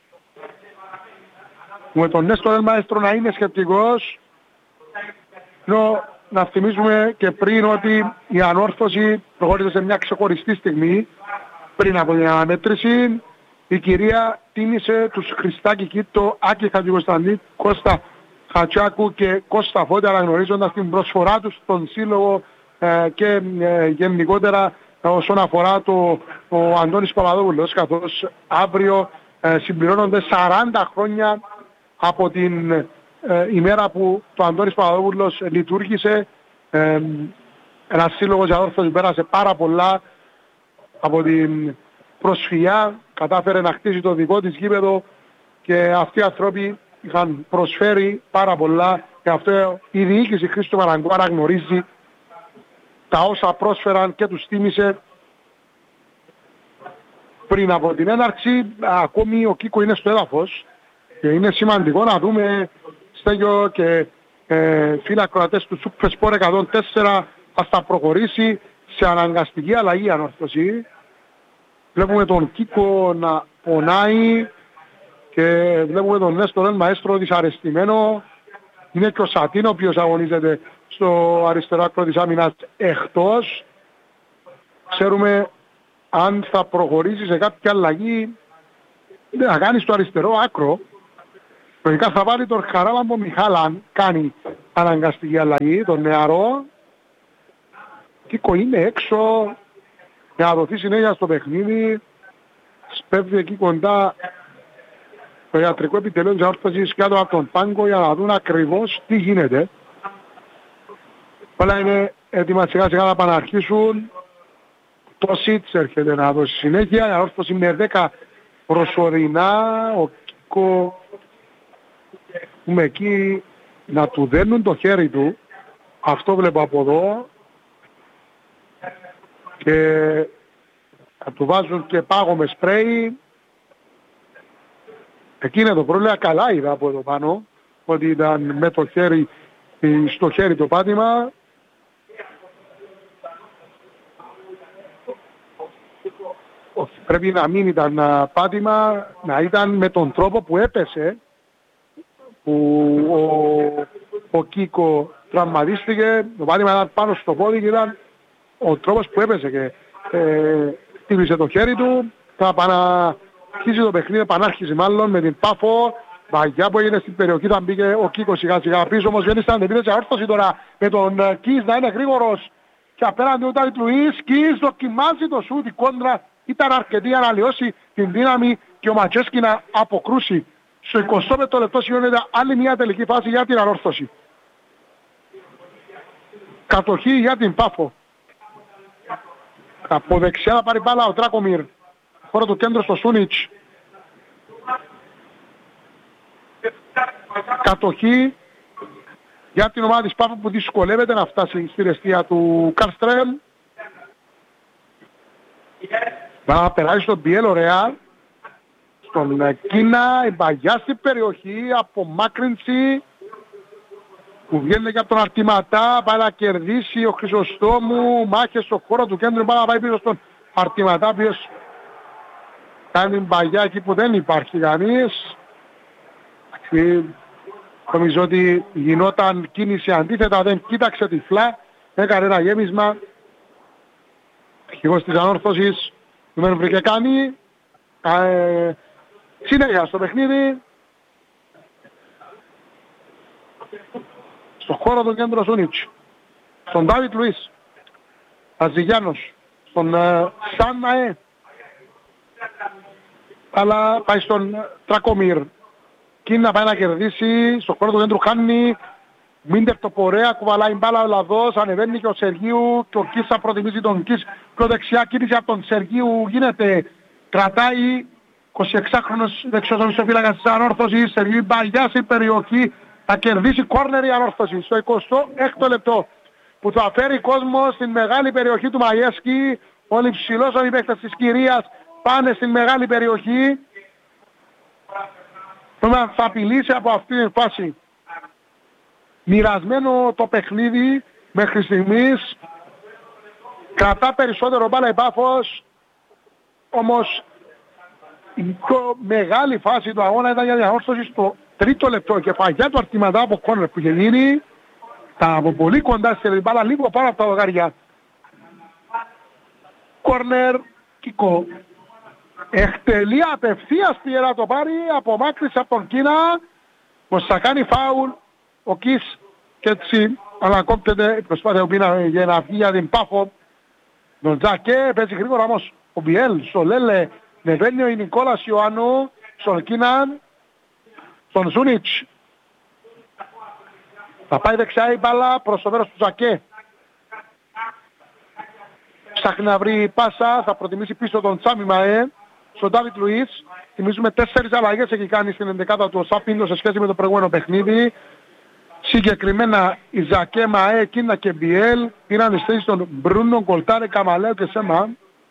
S3: Με τον Νέστορ Ελμαέστρο να είναι σκεπτικός. Ενώ να θυμίζουμε και πριν ότι η Ανόρθωση προχώρησε σε μια ξεχωριστή στιγμή πριν από την αναμέτρηση. Η κυρία τίμησε τους Χριστάκη Κίτο, Άκη Χατζικοσταντή, Κώστα Χατσάκου και Κώστα Φώτη, αναγνωρίζοντας την προσφορά τους στον σύλλογο και γενικότερα όσον αφορά ο Αντώνης Παπαδόπουλος, καθώς αύριο συμπληρώνονται 40 χρόνια από την ημέρα που το Αντώνης Παπαδόπουλος λειτουργήσε. Ένας σύλλογος για όρθος πέρασε πάρα πολλά από την προσφυγιά, κατάφερε να χτίσει το δικό της γήπεδο και αυτοί οι άνθρωποι είχαν προσφέρει πάρα πολλά και αυτό η διοίκηση Χρήστο Μαραγκού αναγνωρίζει τα όσα πρόσφεραν και τους τίμησε πριν από την έναρξη. Ακόμη ο Κίκο είναι στο έδαφος και είναι σημαντικό να δούμε, Στέγιο και φίλοι ακροατές του Super Sport 104, θα προχωρήσει σε αναγκαστική αλλαγή Ανόρθωση. Βλέπουμε τον Κίκο να πονάει και βλέπουμε τον Νέστορ Μαέστρο δυσαρεστημένο. Είναι και ο Σατίν ο οποίος αγωνίζεται στο αριστερό άκρο της άμυνας εκτός. Ξέρουμε αν θα προχωρήσει σε κάποια αλλαγή να κάνει στο αριστερό άκρο. Λογικά θα βάλει τον Χαράλαμπο Μιχάλαν, κάνει αναγκαστική αλλαγή, τον νεαρό. Κίκο είναι έξω για να δοθεί συνέχεια στο παιχνίδι. Σπέβδει εκεί κοντά το ιατρικό επιτελείο της αόρθωσης κάτω από τον πάγκο για να δουν ακριβώς τι γίνεται. Όλα είναι έτοιμα σιγά σιγά να παναρχίσουν. Το ΣΥΤΣ έρχεται να δώσει συνέχεια. Η αόρθωση με 10 προσωρινά. Ο Κίκο πούμε εκεί να του δένουν το χέρι του. Αυτό βλέπω από εδώ. Και θα του βάζουν και πάγο με σπρέι. Εκεί είναι το πρόβλημα. Καλά είδα από εδώ πάνω ότι ήταν με το χέρι, στο χέρι το πάτημα. Πρέπει να μην ήταν πάτημα, να ήταν με τον τρόπο που έπεσε, που ο Κίκο τραυματίστηκε. Το πάτημα ήταν πάνω στο πόδι και ήταν ο τρόπος που έπεσε και χτύπησε το χέρι του. Θα παναρχίσει το παιχνίδι, επανάρχισε μάλλον με την Πάφο. Βαγιά που έγινε στην περιοχή, θα μπήκε ο Κίκος σιγά σιγά πίσω, όμως βγαίνει στην αντεπίθεση αόρθωση τώρα με τον Κις να είναι γρήγορος και απέναντι ο Ντάβιτ Λουίς. Κις δοκιμάζει το σούτ, η κόντρα ήταν αρκετή για να λιώσει την δύναμη και ο Ματσέσκι να αποκρούσει. Στο 25 λεπτό σημειώνεται άλλη μια τελική φάση για την ανόρθωση. Κατοχή για την Πάφο. Από δεξιά θα πάρει μπάλα ο Τράκομιρ. Χώρο του κέντρο στο Σούνιτς. Κατοχή για την ομάδα της Πάφο που δυσκολεύεται να φτάσει στη ρεστία του Καρστρέμ. Να περάσει στον Πιέλ ωραία. Στον Κίνα, η Μπαγιά στην περιοχή, απομάκρυνση που βγαίνει και από τον Αρτηματά, πάει να κερδίσει ο Χρυσοστόμου, μάχες στον χώρο του κέντρου, πάει να πάει πίσω στον Αρτηματά, ποιος κάνει Μπαγιά εκεί που δεν υπάρχει κανείς. Νομίζω ότι γινόταν κίνηση αντίθετα, δεν κοίταξε τυφλά, έκανε ένα γέμισμα. Αρχηγός της ανόρθωσης, δεν βρήκε κάνει. Συνέχεια στο παιχνίδι. Στο χώρο του κέντρου Σούνιτς. Στον Ντάβιτ Λουίς. Αζηγιάνος. Στον Σάναε. Αλλά πάει στον Τρακομίρ. Κίνα πάει να κερδίσει. Στο χώρο του κέντρου χάνει. Μίντερ το πορεία. Κουβαλάει μπάλα ο Λαδός. Ανεβαίνει και ο Σεργίου. Και ο Κις θα προτιμήσει τον Κις. Πιο δεξιά κίνηση από τον Σεργίου γίνεται. Κρατάει 26χρονος δεξιοσοφύλακας της ανόρθωσης. Σεργίου Μπαγιά στην περιοχή. Θα κερδίσει κόρνερ η ανόρθωση. Στο 26ο λεπτό που θα φέρει κόσμο στην μεγάλη περιοχή του Μαγέσκι. Όλοι ψηλός όλοι οι παίκτες της Κυρίας πάνε στην μεγάλη περιοχή. Θα απειλήσει από αυτή την φάση. Μοιρασμένο το παιχνίδι μέχρι στιγμής. Κρατά περισσότερο μπάλα η Πάφος. Όμως η πιο μεγάλη φάση του αγώνα ήταν για την ανόρθωση στο 3ο λεπτό. Και φαγιά του Αρτηματά από κόρνερ που είχε γίνει. Τα από πολύ κοντά στη μπάλα, λίγο πάνω από τα δοκάρια. Κόρνερ Κικό. Εκτελεί απευθείας τη να το πάρει, απομάκρυσε από τον Κίνα. Πως θα κάνει φάουλ ο Κις και έτσι ανακόπτεται η προσπάθεια που πήρα για να βγει για την Πάφο. Τον Τζακέ παίζει γρήγορα όμως ο Μπιέλ, στο Λέλε, νεβαίνει ο Νικόλας Ιωάννου, στον Κίναν, στον Ζούνιτς. Θα πάει δεξιά η μπάλα προς το μέρος του Τζακέ. Ψάχνει να βρει πάσα, θα προτιμήσει πίσω τον Τσάμι Μαέ, στον Ντάβιτ Λουίς. Θυμίζουμε 4 αλλαγές έχει κάνει στην 11η του Σαπίντο σε σχέση με το προηγούμενο παιχνίδι. Συγκεκριμένα η Ζακέ, Μαέ, Κίνα και Μπιέλ πήραν τις θέσεις των Μπρούνο, Γκολτάρε, Καμαλέο και Σέμα.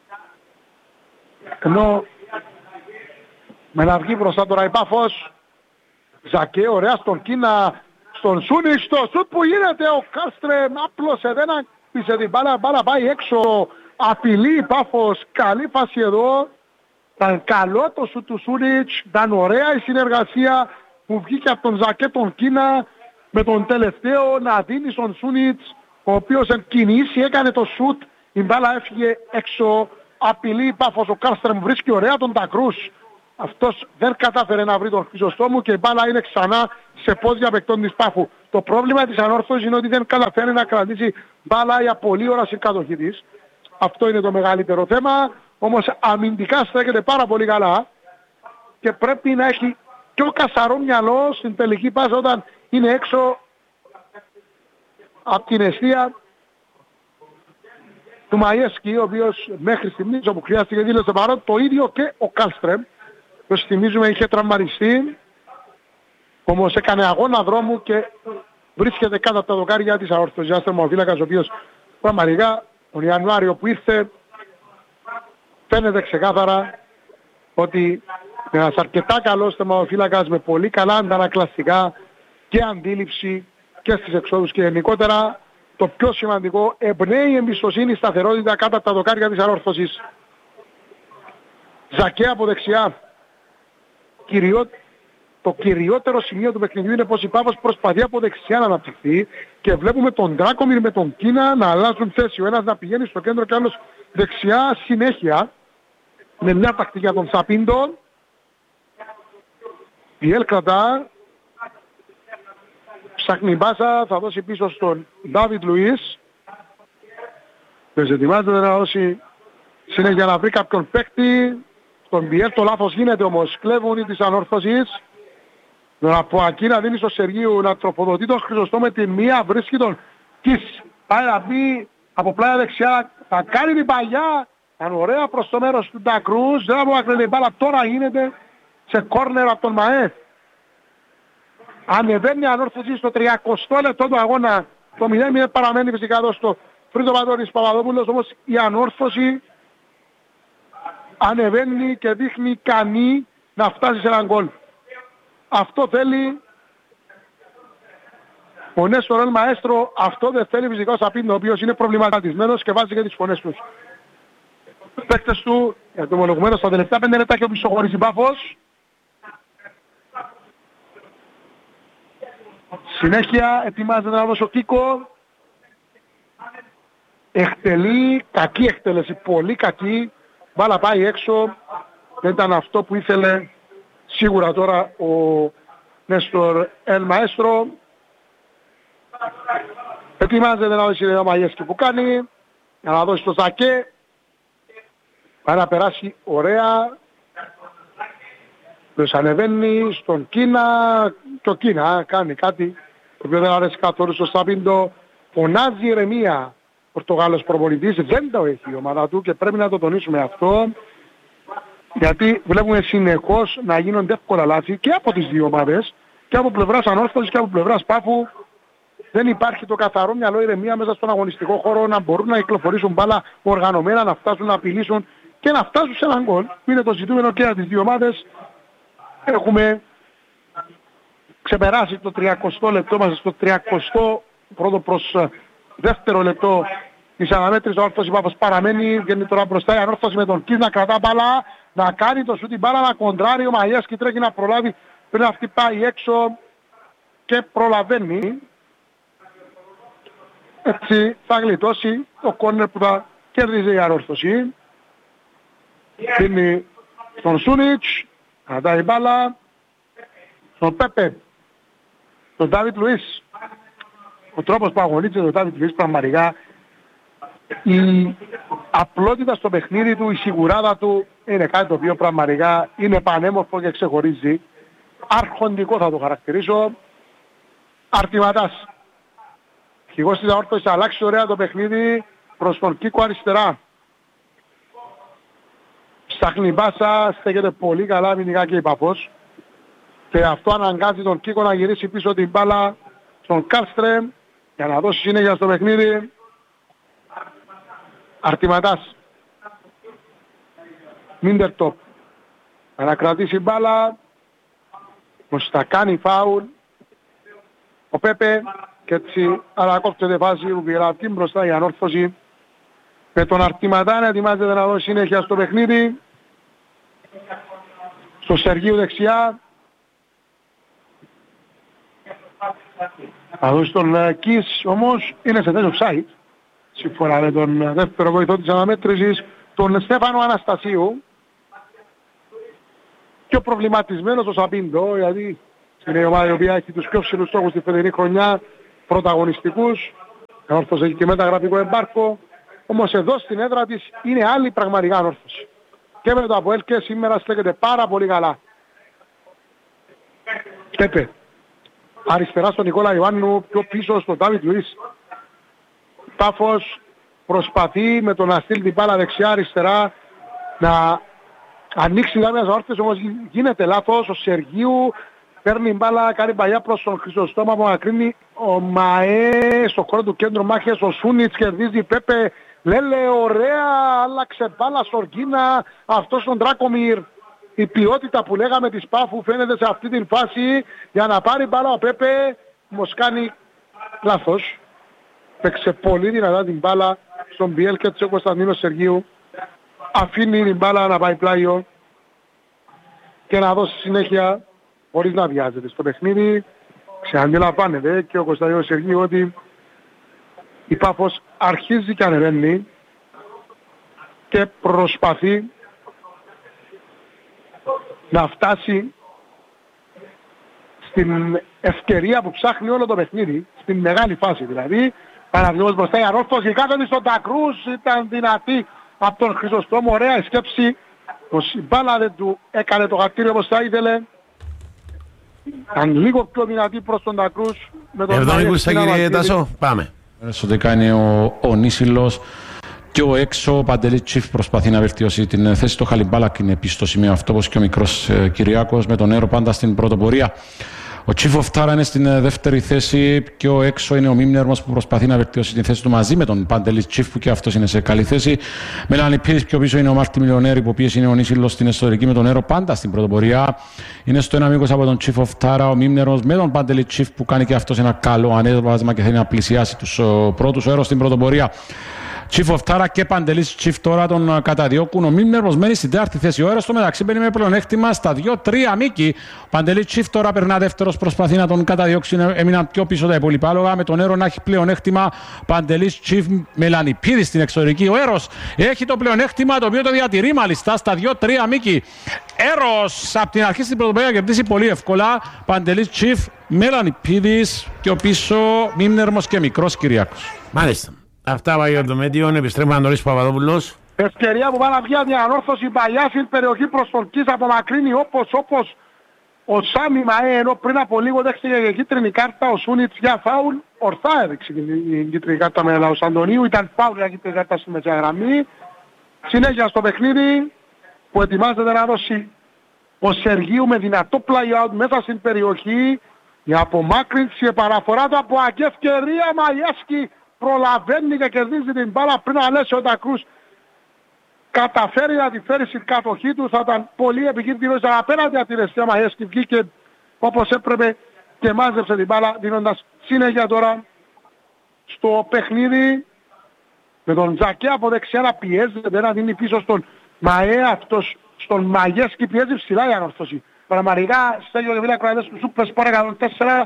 S3: Ενώ με να βγει μπροστά τώρα η Πάφος. Ζακέ, ωραία στον Κίνα, στον Σούνιτς, στο σουτ που γίνεται ο Κάστρε, άπλωσε, δεν άκουσε την μπάλα, μπάλα πάει έξω, απειλεί η Πάφος, καλή φάση εδώ. Ήταν καλό το σουτ του Σούνιτς, ήταν ωραία η συνεργασία που βγήκε από τον Ζακέ τον Κίνα. με τον τελευταίο να δίνει στον Σούνιτς, ο οποίος εν κινήσει έκανε το σουτ, η μπάλα έφυγε έξω, απειλεί η Πάφος, ο Κάλστρεμ βρίσκει ωραία τον Τακρούς. Αυτός δεν κατάφερε να βρει τον Χρυσοστόμου και η μπάλα είναι ξανά σε πόδια παικτών της Πάφου. Το πρόβλημα της ανόρθωσης είναι ότι δεν καταφέρει να κρατήσει μπάλα για πολλή ώρα στην κατοχή της. Αυτό είναι το μεγαλύτερο θέμα, όμως αμυντικά στέκεται πάρα πολύ καλά και πρέπει να έχει πιο καθαρό μυαλό στην τελική πάσα όταν είναι έξω από την αιστεία του Μαγέσκι, ο οποίος μέχρι στιγμής όπου χρειάστηκε δήλωσε παρόν, το ίδιο και ο Κάλστρεμ, που θυμίζουμε είχε τραυματιστεί, όμως έκανε αγώνα δρόμου και βρίσκεται κάτω από τα δοκάρια της αόρθωσης. Ένας θερμοφύλακας ο οποίος πραγματικά τον Ιανουάριο που ήρθε φαίνεται ξεκάθαρα ότι ένας αρκετά καλός θερμοφύλακας με πολύ καλά αντανακλαστικά και αντίληψη και στις εξόδους και γενικότερα το πιο σημαντικό, εμπνέει εμπιστοσύνη, σταθερότητα κάτω από τα δοκάρια της ανόρθωσης. Ζακέ από δεξιά. Το κυριότερο σημείο του παιχνιδιού είναι πως η Πάφος προσπαθεί από δεξιά να αναπτυχθεί και βλέπουμε τον Ντράκομιρ με τον Κίνα να αλλάζουν θέση. Ο ένας να πηγαίνει στο κέντρο και ο άλλος δεξιά συνέχεια με μια τακτική για τον Σαπίντο. Η Ελ κρατά. Ψάχνει μπάσα, θα δώσει πίσω στον Ντάβιτ Λουίς. Δεν ετοιμάζεται να δώσει συνέχεια να βρει κάποιον παίκτη. Στον Πιέρ το λάθος γίνεται όμως. Κλέβουν οι της ανόρθωσης. Από εκεί να δίνει στο Σεργίου να τροφοδοτεί τον Χρυσοστό με την μία. Βρίσκει τον Κις. Πάει να μπει από πλάια δεξιά. Θα κάνει την παγιά. Αν ωραία προς το μέρος του Ντακρούς. Δεν απομακρύνει η μπάλα. Τώρα γίνεται σε κόρνερ από τον ΜΑΕ. Ανεβαίνει η ανόρθωση στο 30 λεπτό του αγώνα. Το 0-0 παραμένει φυσικά εδώ στο Φρύδο Πατώρης Παπαδόπουλος. Όμως η ανόρθωση ανεβαίνει και δείχνει ικανή να φτάσει σε έναν γκολ. Αυτό θέλει ο Νέστορ Ελ Μαέστρο. Αυτό δεν θέλει φυσικά ο Σαπίντο, ο οποίος είναι προβληματισμένος και βάζει και τις φωνές τους. Οι παίκτες του, για το ομολογουμένο στα τελευταία 5 λεπτά και ο πισωχωρής η Πάφος. Συνέχεια ετοιμάζεται να δώσει ο Κίκο. Εκτελεί, κακή εκτέλεση, πολύ κακή. Μπάλα πάει έξω. Δεν ήταν αυτό που ήθελε σίγουρα τώρα ο Νέστορ Ελ Μαέστρο. Ετοιμάζεται να δώσει ο Μαγέσκι που κάνει. Για να δώσει το Ζακέ. Πάει να περάσει ωραία. Τους ανεβαίνει στον Κίνα και ο Κίνα κάνει κάτι το οποίο δεν αρέσει καθόλου στο Σαπίντο. Φωνάζει ηρεμία. Πορτογάλος προπονητής δεν το έχει η ομάδα του και πρέπει να το τονίσουμε αυτό, γιατί βλέπουμε συνεχώς να γίνονται εύκολα λάθη και από τις δύο ομάδες, και από πλευράς ανόρθωσης και από πλευράς Πάφου. Δεν υπάρχει το καθαρό μυαλό, ηρεμία μέσα στον αγωνιστικό χώρο να μπορούν να κυκλοφορήσουν μπάλα οργανωμένα, να φτάσουν να απειλήσουν και να φτάσουν σε έναν γκολ. Είναι το ζητούμενο και για τις δύο ομάδες. Έχουμε ξεπεράσει το 30 λεπτό μας, στο 31ο προς δεύτερο λεπτό της αναμέτρησης. Ο Ανόρθωσης Πάφος παραμένει, βγαίνει τώρα μπροστά η Ανόρθωση με τον Κις να κρατά μπάλα, να κάνει το σούτ, την μπάλα να κοντράρει, ο Μαγιάσκι τρέχει να προλάβει πριν αυτή πάει έξω και προλαβαίνει. Έτσι θα γλιτώσει το κόρνερ που θα κέρδιζε η Ανόρθωση. Δίνει στον Σούνιτς, κρατάει μπάλα, στον Πέπε, τον Ντάβιτ Λουίς. Ο τρόπος που αγωνίζεται τον Ντάβιτ Λουίς πραγματικά, η απλότητα στο παιχνίδι του, η σιγουράδα του είναι κάτι το οποίο πραγματικά είναι πανέμορφο και ξεχωρίζει. Αρχοντικό θα το χαρακτηρίσω. Αρτηματάς. Αρχηγός της Αόρθωσης αλλάξει ωραία το παιχνίδι προς τον Κίκο αριστερά. Ψάχνει μπάσα, στέκεται πολύ καλά αμυντικά και η Πάφος. Και αυτό αναγκάζει τον Κίκο να γυρίσει πίσω την μπάλα στον Κάλστρεμ για να δώσει συνέχεια στο παιχνίδι. Αρτηματάς. Μίντερτοπ. Να κρατήσει μπάλα. Πως θα κάνει φάουλ ο Πέπε και έτσι ανακόπτεται φάση που πειράζει μπροστά η Ανόρθωση. Με τον Αρτηματά να ετοιμάζεται να δώσει συνέχεια στο παιχνίδι. Στο Σεργίου δεξιά. Θα δώσει τον Κις, όμως είναι σε τέτοιο offside. Σύμφωνα με τον δεύτερο βοηθό της αναμέτρησης, τον Στέφανο Αναστασίου. Πιο προβληματισμένος ο Σαπίντο, γιατί είναι η ομάδα η οποία έχει τους πιο ψηλούς στόχους τη φετινή χρονιά, πρωταγωνιστικούς. Ανόρθωση έχει και μεταγραφικό εμπάρκο. Όμως εδώ στην έδρα της είναι άλλη πραγματικά ανόρθωση. Και με το ΑΠΟΕΛ και σήμερα στέκεται πάρα πολύ καλά. Πέπε. Αριστερά στον Νικόλα Ιωάννου, πιο πίσω στον Ντάβιτ Λουίς. Πάφος προσπαθεί με το να στείλει την μπάλα δεξιά-αριστερά να ανοίξει κάποιες ανόρθωσης, όμως γίνεται λάθος. Ο Σεργίου παίρνει μπάλα, κάνει παλιά προς τον Χρυσοστόμα που μακρύνει. Ο Μαέ στο χώρο του κέντρου μάχες, ο Σούνιτς κερδίζει. Πέπε Λέλε ωραία, άλλαξε μπάλα Σοργίνα, αυτός τον Τράκομιρ. Η ποιότητα που λέγαμε της Πάφου φαίνεται σε αυτή την φάση για να πάρει μπάλα ο Πέπε, όμως κάνει λάθος. Παίξε πολύ δυνατά την μπάλα στον Μπιέλ και του Κωνσταντίνο Σεργίου. Αφήνει την μπάλα να πάει πλάγιο και να δώσει συνέχεια χωρίς να βιάζεται στο παιχνίδι. Αντιλαμβάνεται και ο Κωνσταντίνος Σεργίου ότι η Πάφος αρχίζει και ανεβαίνει και προσπαθεί να φτάσει στην ευκαιρία που ψάχνει όλο το παιχνίδι, στην μεγάλη φάση δηλαδή. Παραδείγματος μπροστά η ανόρθωση, κάθεται στον Τακρούς, ήταν δυνατή από τον Χρυσοστόμο, ωραία η σκέψη. Η μπάλα δεν του έκανε το χαρτίριο όπως θα ήθελε. Ήταν λίγο πιο δυνατή προς τον Τακρούς.
S2: Εβδομικούς κύριε Τάσο, πάμε.
S5: Ότι κάνει ο Νίσιλος και ο έξω, ο Παντελής Τσίφ προσπαθεί να βελτιώσει την θέση του. Χαλιμπάλακ είναι επίσης στο σημείο αυτό, όπως και ο μικρός Κυριάκος, με τον Νέρο πάντα στην πρωτοπορία. Ο Τσίφ Οφτάρα είναι στην δεύτερη θέση και ο έξω είναι ο Μίμνερμος που προσπαθεί να βελτιώσει την θέση του μαζί με τον Παντελής Τσίφ που και αυτός είναι σε καλή θέση. Μελάνη Πύρης πιο πίσω είναι ο Μάρτι Μιλιονέρη που οποίος είναι ο Νίσιλος στην εσωτερική με τον Νέρο πάντα στην πρωτοπορία. Είναι στο 1-20 από τον Τσίφ Οφτάρα ο Μίμνερμος με τον Παντελή Τσίφ που κάνει και αυτός ένα καλό ανέβασμα και θέλει να πλησιάσει τους πρώτους όρους στην πρωτοπορία. Τσίφ Οφτάρα και Παντελής Τσίφ τώρα τον καταδιώκουν. Ο Μίμνερμος μένει στην τέταρτη θέση. Ο Έρος στο μεταξύ μπαίνει με πλεονέκτημα στα 2-3 μήκη. Ο Παντελής Τσίφ τώρα περνά δεύτερος, προσπαθεί να τον καταδιώξει. Έμειναν πιο πίσω τα υπόλοιπα άλογα. Με τον Έρο να έχει πλεονέκτημα. Παντελής Τσίφ Μελανιπίδη στην εξωτερική. Ο Έρος έχει το πλεονέκτημα το οποίο το διατηρεί μάλιστα στα 2-3 μήκη. Έρος από την αρχή στην πρωτοπορία κερδίσει πολύ εύκολα. Παντελής Τσίφ Μελανιπίδης και ο πίσω Μίμνερμος και μικρός Κυριάκος.
S2: Μάλιστα. Αυτά πάει για το Μέτιον, επιστρέφουμε Ανδρέας Παπαδόπουλος.
S3: Ευκαιρία που πάει να βγει μια ανόρθωση παλιά στην περιοχή προς τον Κις, απομακρύνει όπως ο Σάμι Μαέ, ενώ πριν από λίγο δέχτηκε και κίτρινη κάρτα ο Σούνιτς για φάουλ. Ορθά έδειξε την κίτρινη κάρτα με Λαός Αντωνίου, ήταν φάουλ για κίτρινη κάρτα στη μεσαία γραμμή. Συνέχεια στο παιχνίδι που ετοιμάζεται να δώσει ο Σεργίου με δυνατό play-out μέσα στην περιοχή. Η απομάκρυνση, παραφορά του από ευκαιρία Μαγιέσκι. Προλαβαίνει και κερδίζει την μπάλα πριν ανέσει ο Τακρούς. Καταφέρει να τη φέρει στην κατοχή του. Θα ήταν πολύ επικίνδυνος απέναντι από την αιστεία Μαγέσκη. Βγήκε όπως έπρεπε και μάζεψε την μπάλα δίνοντας συνέχεια τώρα στο παιχνίδι. Με τον Τζακέ από δεξιά να πιέζεται, να δίνει πίσω στον Μαέ. Αυτός στον Μαγέσκη πιέζει ψηλά η ανόρθωση. Πραγματικά στέλνει ο Βίλα Κροατές του Σούπερ Σπορ 104,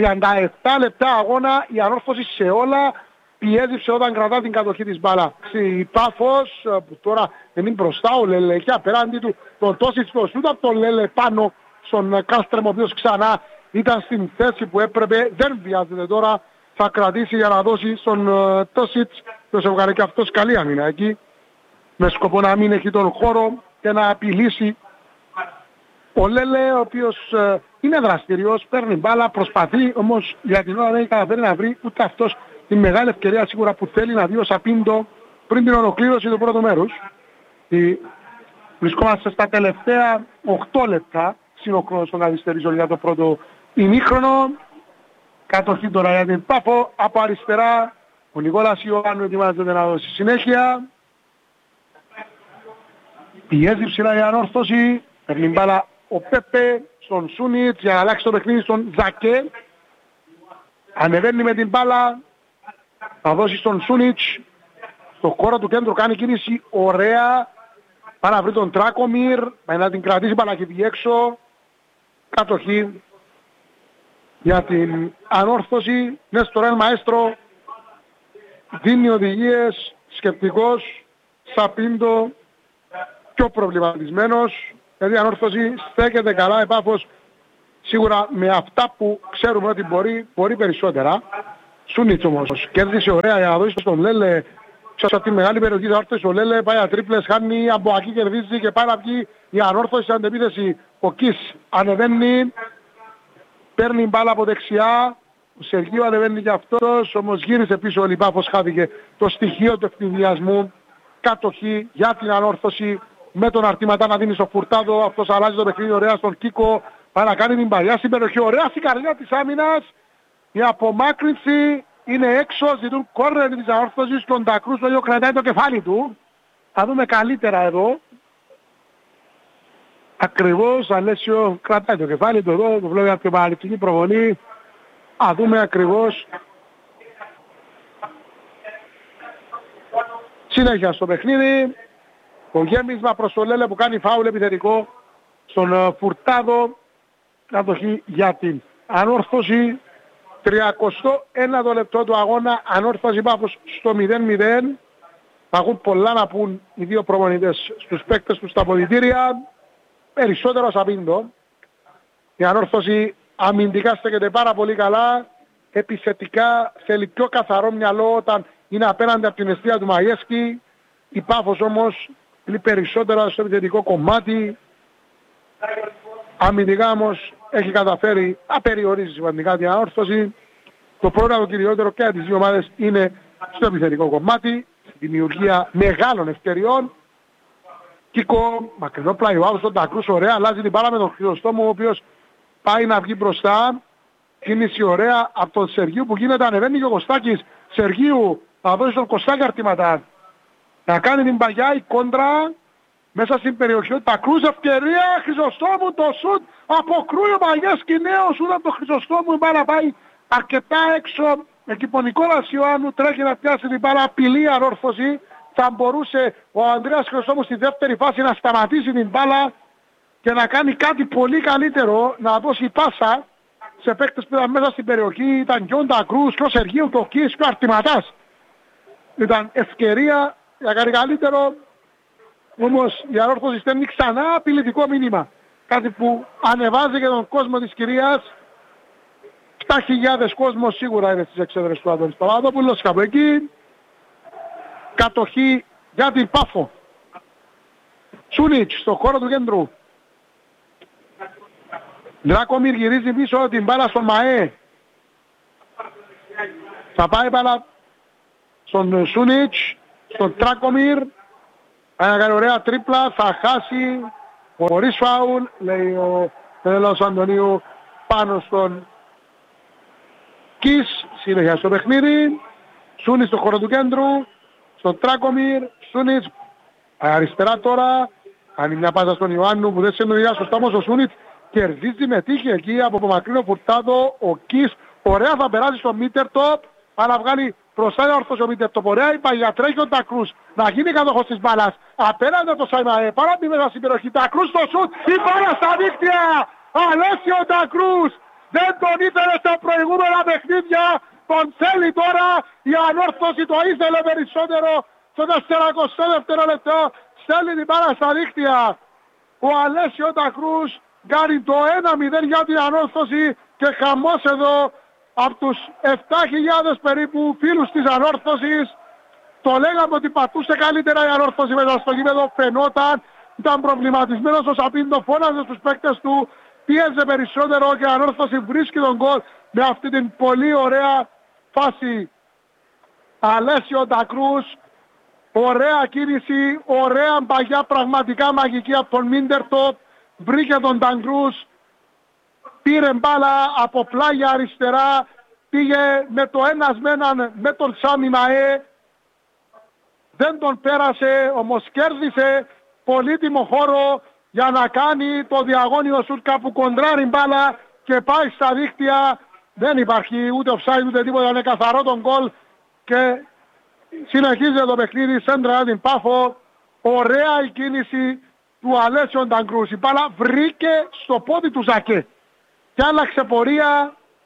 S3: 37 λεπτά αγώνα, η ανόρθωση σε όλα πιέζησε όταν κρατά την κατοχή της μπάλα. Η Πάφος που τώρα δεν είναι μπροστά, ο Λέλε και απέναντι του τον Τόσιτς στο σούτ από τον Λέλε πάνω στον Κάστρεμ ο οποίος ξανά ήταν στην θέση που έπρεπε, δεν βιάζεται τώρα, θα κρατήσει για να δώσει στον Τόσιτς, ποιος έβγαλε και αυτός καλή άμυνα εκεί, με σκοπό να μην έχει τον χώρο και να απειλήσει. Ο Λέλε, ο οποίος είναι δραστηριός, παίρνει μπάλα, προσπαθεί, όμως για την ώρα δεν καταφέρει να βρει ούτε αυτός τη μεγάλη ευκαιρία σίγουρα που θέλει να δει ο Σαπίντο πριν την ολοκλήρωση του πρώτου μέρους. Βρισκόμαστε στα τελευταία 8 λεπτά, σύνοχρονος των καθυστερήσεων για το πρώτο ημίχρονο. Κατοχή τώρα για την Πάφο, από αριστερά ο Νικόλας Ιωάννου ετοιμάζεται να δώσει συνέχεια. Πιέζει ψηλά η ανόρθωση, παίρνει μπάλα ο Πέπε στον Σούνιτς για να αλλάξει το παιχνίδι στον Ζακέ. Ανεβαίνει με την μπάλα, θα δώσει στον Σούνιτς, στο χώρο του κέντρου κάνει κίνηση ωραία, πάει να βρει τον Τράκομιρ, πάει να την κρατήσει μπάλα και βγει έξω. Κατοχή για την ανόρθωση. Νέστορ Μαέστρο δίνει οδηγίες, σκεπτικός, Σαπίντο πιο προβληματισμένος, δηλαδή η ανόρθωση στέκεται καλά, η Πάφος σίγουρα με αυτά που ξέρουμε ότι μπορεί περισσότερα. Σούνιτς όμως κέρδισε ωραία για να δώσει στον Λέλε, ξέρω αυτή τη μεγάλη περιοχή της ανόρθωσης, ο Λέλε πάει για τρίπλες, χάνει από εκεί, κερδίζει και πάει να βγει η ανόρθωση στην αντεπίθεση. Ο Κις ανεβαίνει, παίρνει μπάλα από δεξιά, ο Σεργίου ανεβαίνει και αυτός, όμως γύρισε πίσω ο Πάφος, χάθηκε το στοιχείο του ευνηδιασμού. Κατοχή για την ανόρθωση με τον Αρτηματά να δίνει στο Φουρτάδο, αυτός αλλάζει το παιχνίδι ωραία στον Κίκο, πάει να κάνει την παλιά στην περιοχή, ωραία στην καρδιά της άμυνας, η απομάκρυνση είναι έξω, ζητούν κόρνερ της ανόρθωσης, τον Τακρούς το ίδιο κρατάει το κεφάλι του, θα δούμε καλύτερα εδώ, ακριβώς Αλέσιο κρατάει το κεφάλι του εδώ, το βλέπει από την παραληπτική προβολή, θα δούμε ακριβώς. Συνέχεια στο παιχνίδι, το γέμισμα προς το Λέλε που κάνει φάουλ επιθετικό στον Φουρτάδο, κατοχή για την ανόρθωση. 31ο λεπτό του αγώνα, ανόρθωση Πάφος στο 0-0. Θα έχουν πολλά να πούν οι δύο προπονητές στους παίκτες τους στα αποδυτήρια. Περισσότερο Σαπίντο. Η ανόρθωση αμυντικά στέκεται πάρα πολύ καλά. Επιθετικά θέλει πιο καθαρό μυαλό όταν είναι απέναντι από την αιστεία του Μαγέσκη. Η Πάφος όμως είναι περισσότερα στο επιθετικό κομμάτι. Αμυντικά όμως έχει καταφέρει να περιορίσει σημαντικά την ανόρθωση. Το πρόβλημα το κυριότερο και τις δύο ομάδες είναι στο επιθετικό κομμάτι. Δημιουργία μεγάλων ευκαιριών. Κίκο, μακρινό πλαϊβάου στον Τακρούς, ωραία, αλλάζει την μπάλα με τον Χρυσοστόμο, ο οποίος πάει να βγει μπροστά. Κίνηση ωραία από τον Σεργίου που γίνεται, ανεβαίνει και ο Κωστάκης. Σεργίου θα δώσει τον Κωστάκη Αρτηματά να κάνει την παγιά, η κόντρα μέσα στην περιοχή του Τακρούς, ευκαιρία Χρυσοστόμου, το σουτ αποκρούει ο Μαγέσκι, νέο σουτ από τον Χρυσοστόμου, η μπάλα πάει αρκετά έξω, εκεί που ο Νικόλας Ιωάννου τρέχει να πιάσει την μπάλα, απειλή ανόρθωση. Θα μπορούσε ο Ανδρέας Χρυσοστόμου στη δεύτερη φάση να σταματήσει την μπάλα και να κάνει κάτι πολύ καλύτερο, να δώσει πάσα σε παίκτες που ήταν μέσα στην περιοχή, ήταν και ο Τακρούς, και ο Σεργίου, και ο Κις, και ο Αρτηματάς. Ήταν ευκαιρία για κάτι καλύτερο, όμως η ανόρθωση στέλνει ξανά απειλητικό μήνυμα. Κάτι που ανεβάζει και τον κόσμο της κυρίας. 7.000 κόσμος σίγουρα είναι στις εξέδρες του Αντώνης Παπαδόπουλος, κάπου εκεί. Κατοχή για την Πάφο. Σούνιτς στο χώρο του κέντρου. Δράκομιρ γυρίζει πίσω την μπάλα στον Μαέ. Θα πάει μπάλα στον Σούνιτς, στον Τράκομιρ. Θα κάνει ωραία τρίπλα, θα χάσει χωρίς φάουλ, λέει ο Πελός Αντωνίου πάνω στον Κις. Συνέχεια στο παιχνίδι. Σούνιτς στο χώρο του κέντρου, στον Τράκομιρ. Σούνιτς αριστερά τώρα. Κάνει μια πάσα στον Ιωάννου που δεν συνοδειά σωστά, όμως ο Σούνιτς κερδίζει με τύχη εκεί από μακρινό Φουρτάδο. Ο Κις ωραία θα περάσει στο Μίτερτοπ, αλλά βγάλει μπροστά να ορθώσει ο Μίτερτοπ. Ωραία η παγιά, τρέχει ο Τακρούς να γίνει κατοχός της μπάλας. Απέναντι από το Σαϊμαέ, παράμπει μέσα στην περιοχή. Τακρούς στο σουτ, η μπάλα στα δίκτυα. Αλέσιο Τακρούς, δεν τον ήθελε στα προηγούμενα παιχνίδια. Τον θέλει τώρα, η ανόρθωση το ήθελε περισσότερο στο 42ο λεπτό. Στέλνει την μπάλα στα δίκτυα. Ο Αλέσιο Τακρούς κάνει το 1-0 για την ανόρθωση και χαμός εδώ από τους 7.000 περίπου φίλους της ανόρθωσης. Το λέγαμε ότι πατούσε καλύτερα η ανόρθωση μέσα στο γήπεδο, φαινόταν, ήταν προβληματισμένος ο Σαπίντο, φώναζε στους παίκτες του, πίεζε περισσότερο και η ανόρθωση βρίσκει τον γκολ με αυτή την πολύ ωραία φάση. Αλέσιο Τακρούς, ωραία κίνηση, ωραία παγιά, πραγματικά μαγική από τον Μίντερτοπ, βρήκε τον Τακρούς, πήρε μπάλα από πλάγια αριστερά, πήγε με το ένας με έναν με τον Σάμι Μαέ, δεν τον πέρασε, όμως κέρδισε πολύτιμο χώρο για να κάνει το διαγώνιο σουτ κάπου κοντράρει μπάλα και πάει στα δίκτυα. Δεν υπάρχει ούτε offside ούτε τίποτα, είναι καθαρό τον γκολ και συνεχίζει το παιχνίδι, σέντρα την Πάφο. Ωραία η κίνηση του Αλέσιον Ταγκρούς. Η μπάλα βρήκε στο πόδι του Ζακέ και άλλαξε πορεία,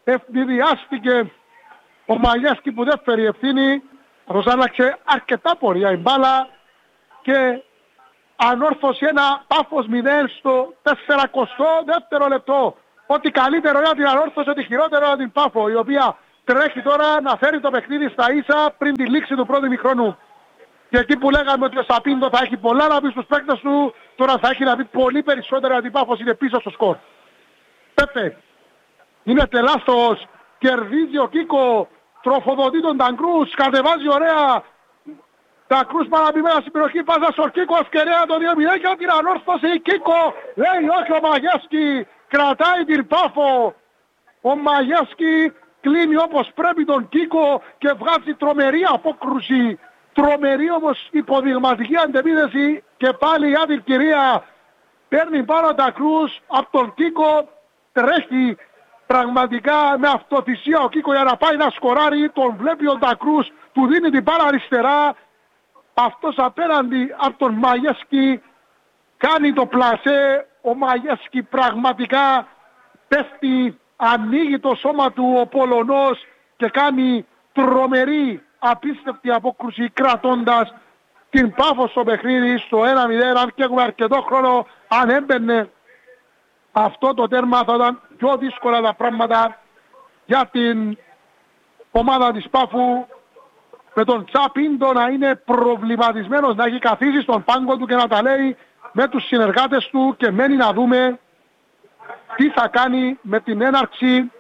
S3: ευνηδιάστηκε ο Μαγιάσκι που δεν φέρει ευθύνη, αυτός άλλαξε αρκετά πορεία η μπάλα και ανόρθωσε ένα Πάφος 0 στο 42ο λεπτό. Ό,τι καλύτερο για την ανόρθωση, ό,τι χειρότερο για την Πάφο, η οποία τρέχει τώρα να φέρει το παιχνίδι στα ίσα πριν τη λήξη του πρώτου ημιχρόνου. Και εκεί που λέγαμε ότι ο Σαπίντο θα έχει πολλά να πει στους παίκτες του, τώρα θα έχει να πει πολύ περισσότερα γιατί η Πάφος είναι πίσω στο σκορ. Πέπε, είναι τελάστος, κερδίζει ο Κίκο, τροφοδοτεί τον Τανκρούς, κατεβάζει ωραία. Τανκρούς παραπημένα στην περιοχή, πάσα στον Κίκο, ευκαιρία το 2-0 και την ανόρθωση. Κίκο λέει όχι, ο Μαγιάσκι κρατάει την Πάφο. Ο Μαγιάσκι κλείνει όπως πρέπει τον Κίκο και βγάζει τρομερή απόκρουση. Τρομερή όμως υποδειγματική αντεπίδεση και πάλι για την κυρία παίρνει πάνω τα Κρούς από τον Κίκο, τρέχει πραγματικά με αυτοθυσία ο Κίκο για να πάει να σκοράρει, τον βλέπει ο Τακρούς, του δίνει την πάρα αριστερά, αυτός απέναντι από τον Μαγιάσκι κάνει το πλασέ, ο Μαγιάσκι πραγματικά πέφτει, ανοίγει το σώμα του ο Πολωνός και κάνει τρομερή απίστευτη απόκρουση κρατώντας την Πάφο στο παιχνίδι στο 1-0. Αν και έχουμε αρκετό χρόνο, αν έμπαινε αυτό το τέρμα θα ήταν πιο δύσκολα τα πράγματα για την ομάδα της Πάφου, με τον Τσαπίντο να είναι προβληματισμένος, να έχει καθίσει στον πάγκο του και να τα λέει με τους συνεργάτες του και μένει να δούμε τι θα κάνει με την έναρξη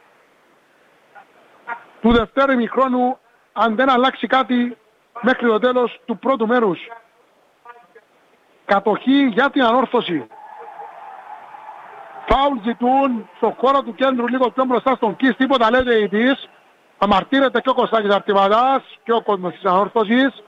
S3: του δευτέρου ημιχρόνου αν δεν αλλάξει κάτι μέχρι το τέλος του πρώτου μέρους. Κατοχή για την ανόρθωση. Φάουλ ζητούν στο χώρο του κέντρου λίγο πιο μπροστά στον Κις, τίποτα λέει ο διαιτητής. Αμαρτύρεται και ο Κωστάκης Αρτιβαδάς και ο κόσμος της ανόρθωσης.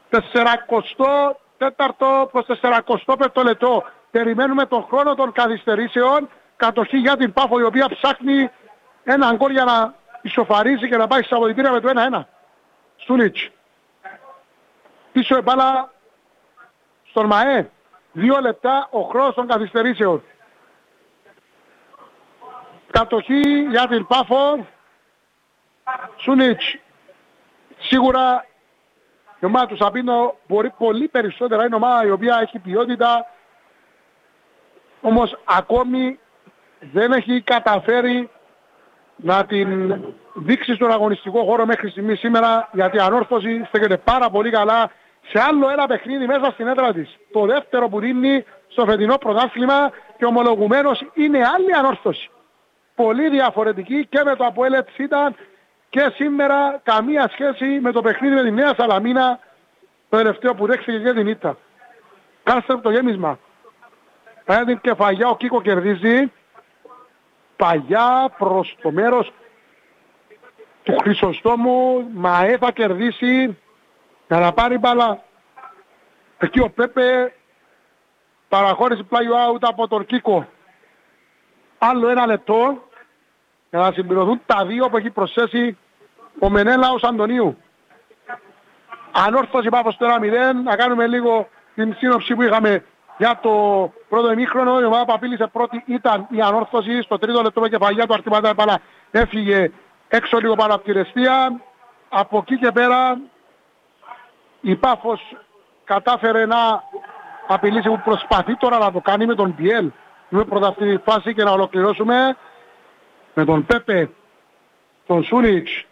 S3: 44ο προς 45ο λεπτό. Περιμένουμε τον χρόνο των καθυστερήσεων. Κατοχή για την Πάφο, η οποία ψάχνει έναν γκολ για να ισοφαρίζει και να πάει στα αποδυτήρια με το 1-1. Σούλιτς. Πίσω η μπάλα στον ΜΑΕ. 2 λεπτά ο χρόνος των καθυστερήσεων. Κατοχή για την Πάφο. Σούλιτς. Σίγουρα η ομάδα του Σαπίνο μπορεί πολύ περισσότερα. Είναι ομάδα η οποία έχει ποιότητα. Όμως ακόμη δεν έχει καταφέρει να την δείξει στον αγωνιστικό χώρο μέχρι στιγμή σήμερα, γιατί η ανόρθωση στέκεται πάρα πολύ καλά σε άλλο ένα παιχνίδι μέσα στην έδρα της. Το δεύτερο που δίνει στο φετινό πρωτάθλημα και ομολογουμένως είναι άλλη ανόρθωση. Πολύ διαφορετική και με το ΑΠΟΕΛ ήταν και σήμερα καμία σχέση με το παιχνίδι με τη Νέα Σαλαμίνα, το τελευταίο που δέχθηκε και την ήττα. Κάστε το γέμισμα. Πέρα την κεφαλιά ο Κίκο κερδίζει. Παγιά προς το μέρος του Χρυσοστόμου. ΜΑΕ θα κερδίσει για να πάρει μπάλα. Εκεί ο Πέπε παραχώρησε πλάγιο out από τον Κίκο. Άλλο 1 λεπτό για να συμπληρωθούν τα 2 που έχει προσθέσει ο Μενέλαος Αντωνίου. Ανόρθωση Πάφος στο 1-0. Να κάνουμε λίγο την σύνοψη που είχαμε για το πρώτο ημίχρονο. Η ομάδα που απείλησε πρώτη ήταν η ανόρθωση. Στο 3ο λεπτό με κεφαλιά του Αρτιματά Πάλα έφυγε έξω λίγο πάνω από τη ρεστία. Από εκεί και πέρα η Πάφος κατάφερε να απειλήσει, που προσπαθεί τώρα να το κάνει με τον Πιέλ. Είμαι πρώτα αυτή τη φάση και να ολοκληρώσουμε με τον Πέπε, τον Σούλιτς.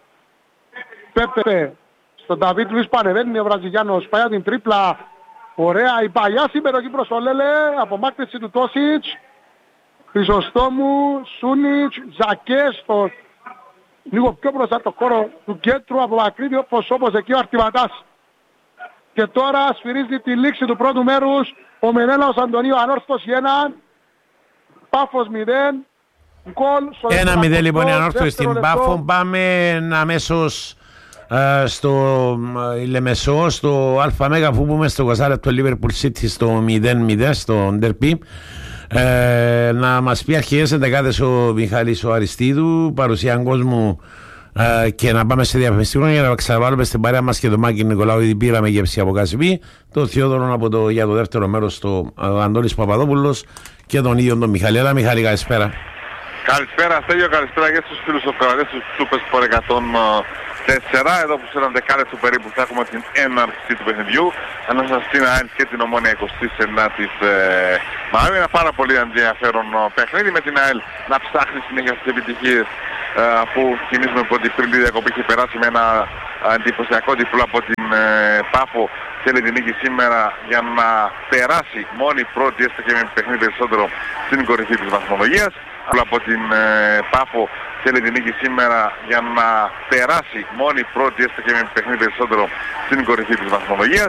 S3: Πέπε στον Νταβίτ Λουίς πανεβαίνει ο Βραζιλιάνος, πάει την τρίπλα. Ωραία, η παλιά συμπεροχή προς το Λέλε, απομάκρυνση του Τόσιτς, Χρυσοστόμου, Σούνιτς, Ζακές, λίγο πιο μπροστά το χώρο του κέντρου, απομακρύνει όπως εκεί ο Αρτιβατάς. Και τώρα σφυρίζει τη λήξη του πρώτου μέρους, ο Μενέλαος Αντωνίου, ανόρθωση 1, Πάφος 0, γκολ στο
S2: 1-0 λοιπόν η ανόρθωση στην Πάφο. Πάμε αμέσως στο Λεμεσό, στο ΑΜΕΓΑ, που πούμε στο 20 λεπτό Liverpool City στο 0-0 στο Ντερπί. Να μας πει αρχές εντεκάδες ο Μιχάλης ο Αριστίδου, παρουσία κόσμου, και να πάμε σε διαφημιστικό για να ξαναβάλουμε στην παρέα μας και τον Μάκη Νικολάου, ήδη πήραμε γεύση από Κασιπί, το Θειόδωρο για το δεύτερο μέρος, το Αντώνης Παπαδόπουλος και τον ίδιο τον Μιχάλη. Έλα Μιχάλη, καλησπέρα.
S6: Καλησπέρα Στέλιο, καλησπέρα και στους φίλους οφκρατές του Super Sport 104. Εδώ που σε ένα δεκάλεπτο περίπου θα έχουμε την έναρξη του παιχνιδιού ανάμεσα στην ΑΕΛ και την Ομόνια 29ης Μαΐου. Ένα πάρα πολύ ενδιαφέρον παιχνίδι με την ΑΕΛ να ψάχνει συνέχεια στις επιτυχίες, αφού θυμίζουμε ότι πριν τη διακοπή είχε περάσει με ένα εντυπωσιακό διπλό από την Πάφο. Θέλει την νίκη σήμερα για να περάσει μόνη πρώτη, έστω και με παιχνίδι περισσότερο, στην κορυφή της βαθμολογίας. Αλλά από την Πάφο θέλει την νίκη σήμερα για να περάσει μόνη πρώτη, έστω και με παιχνίδι περισσότερο, στην κορυφή της βαθμολογίας.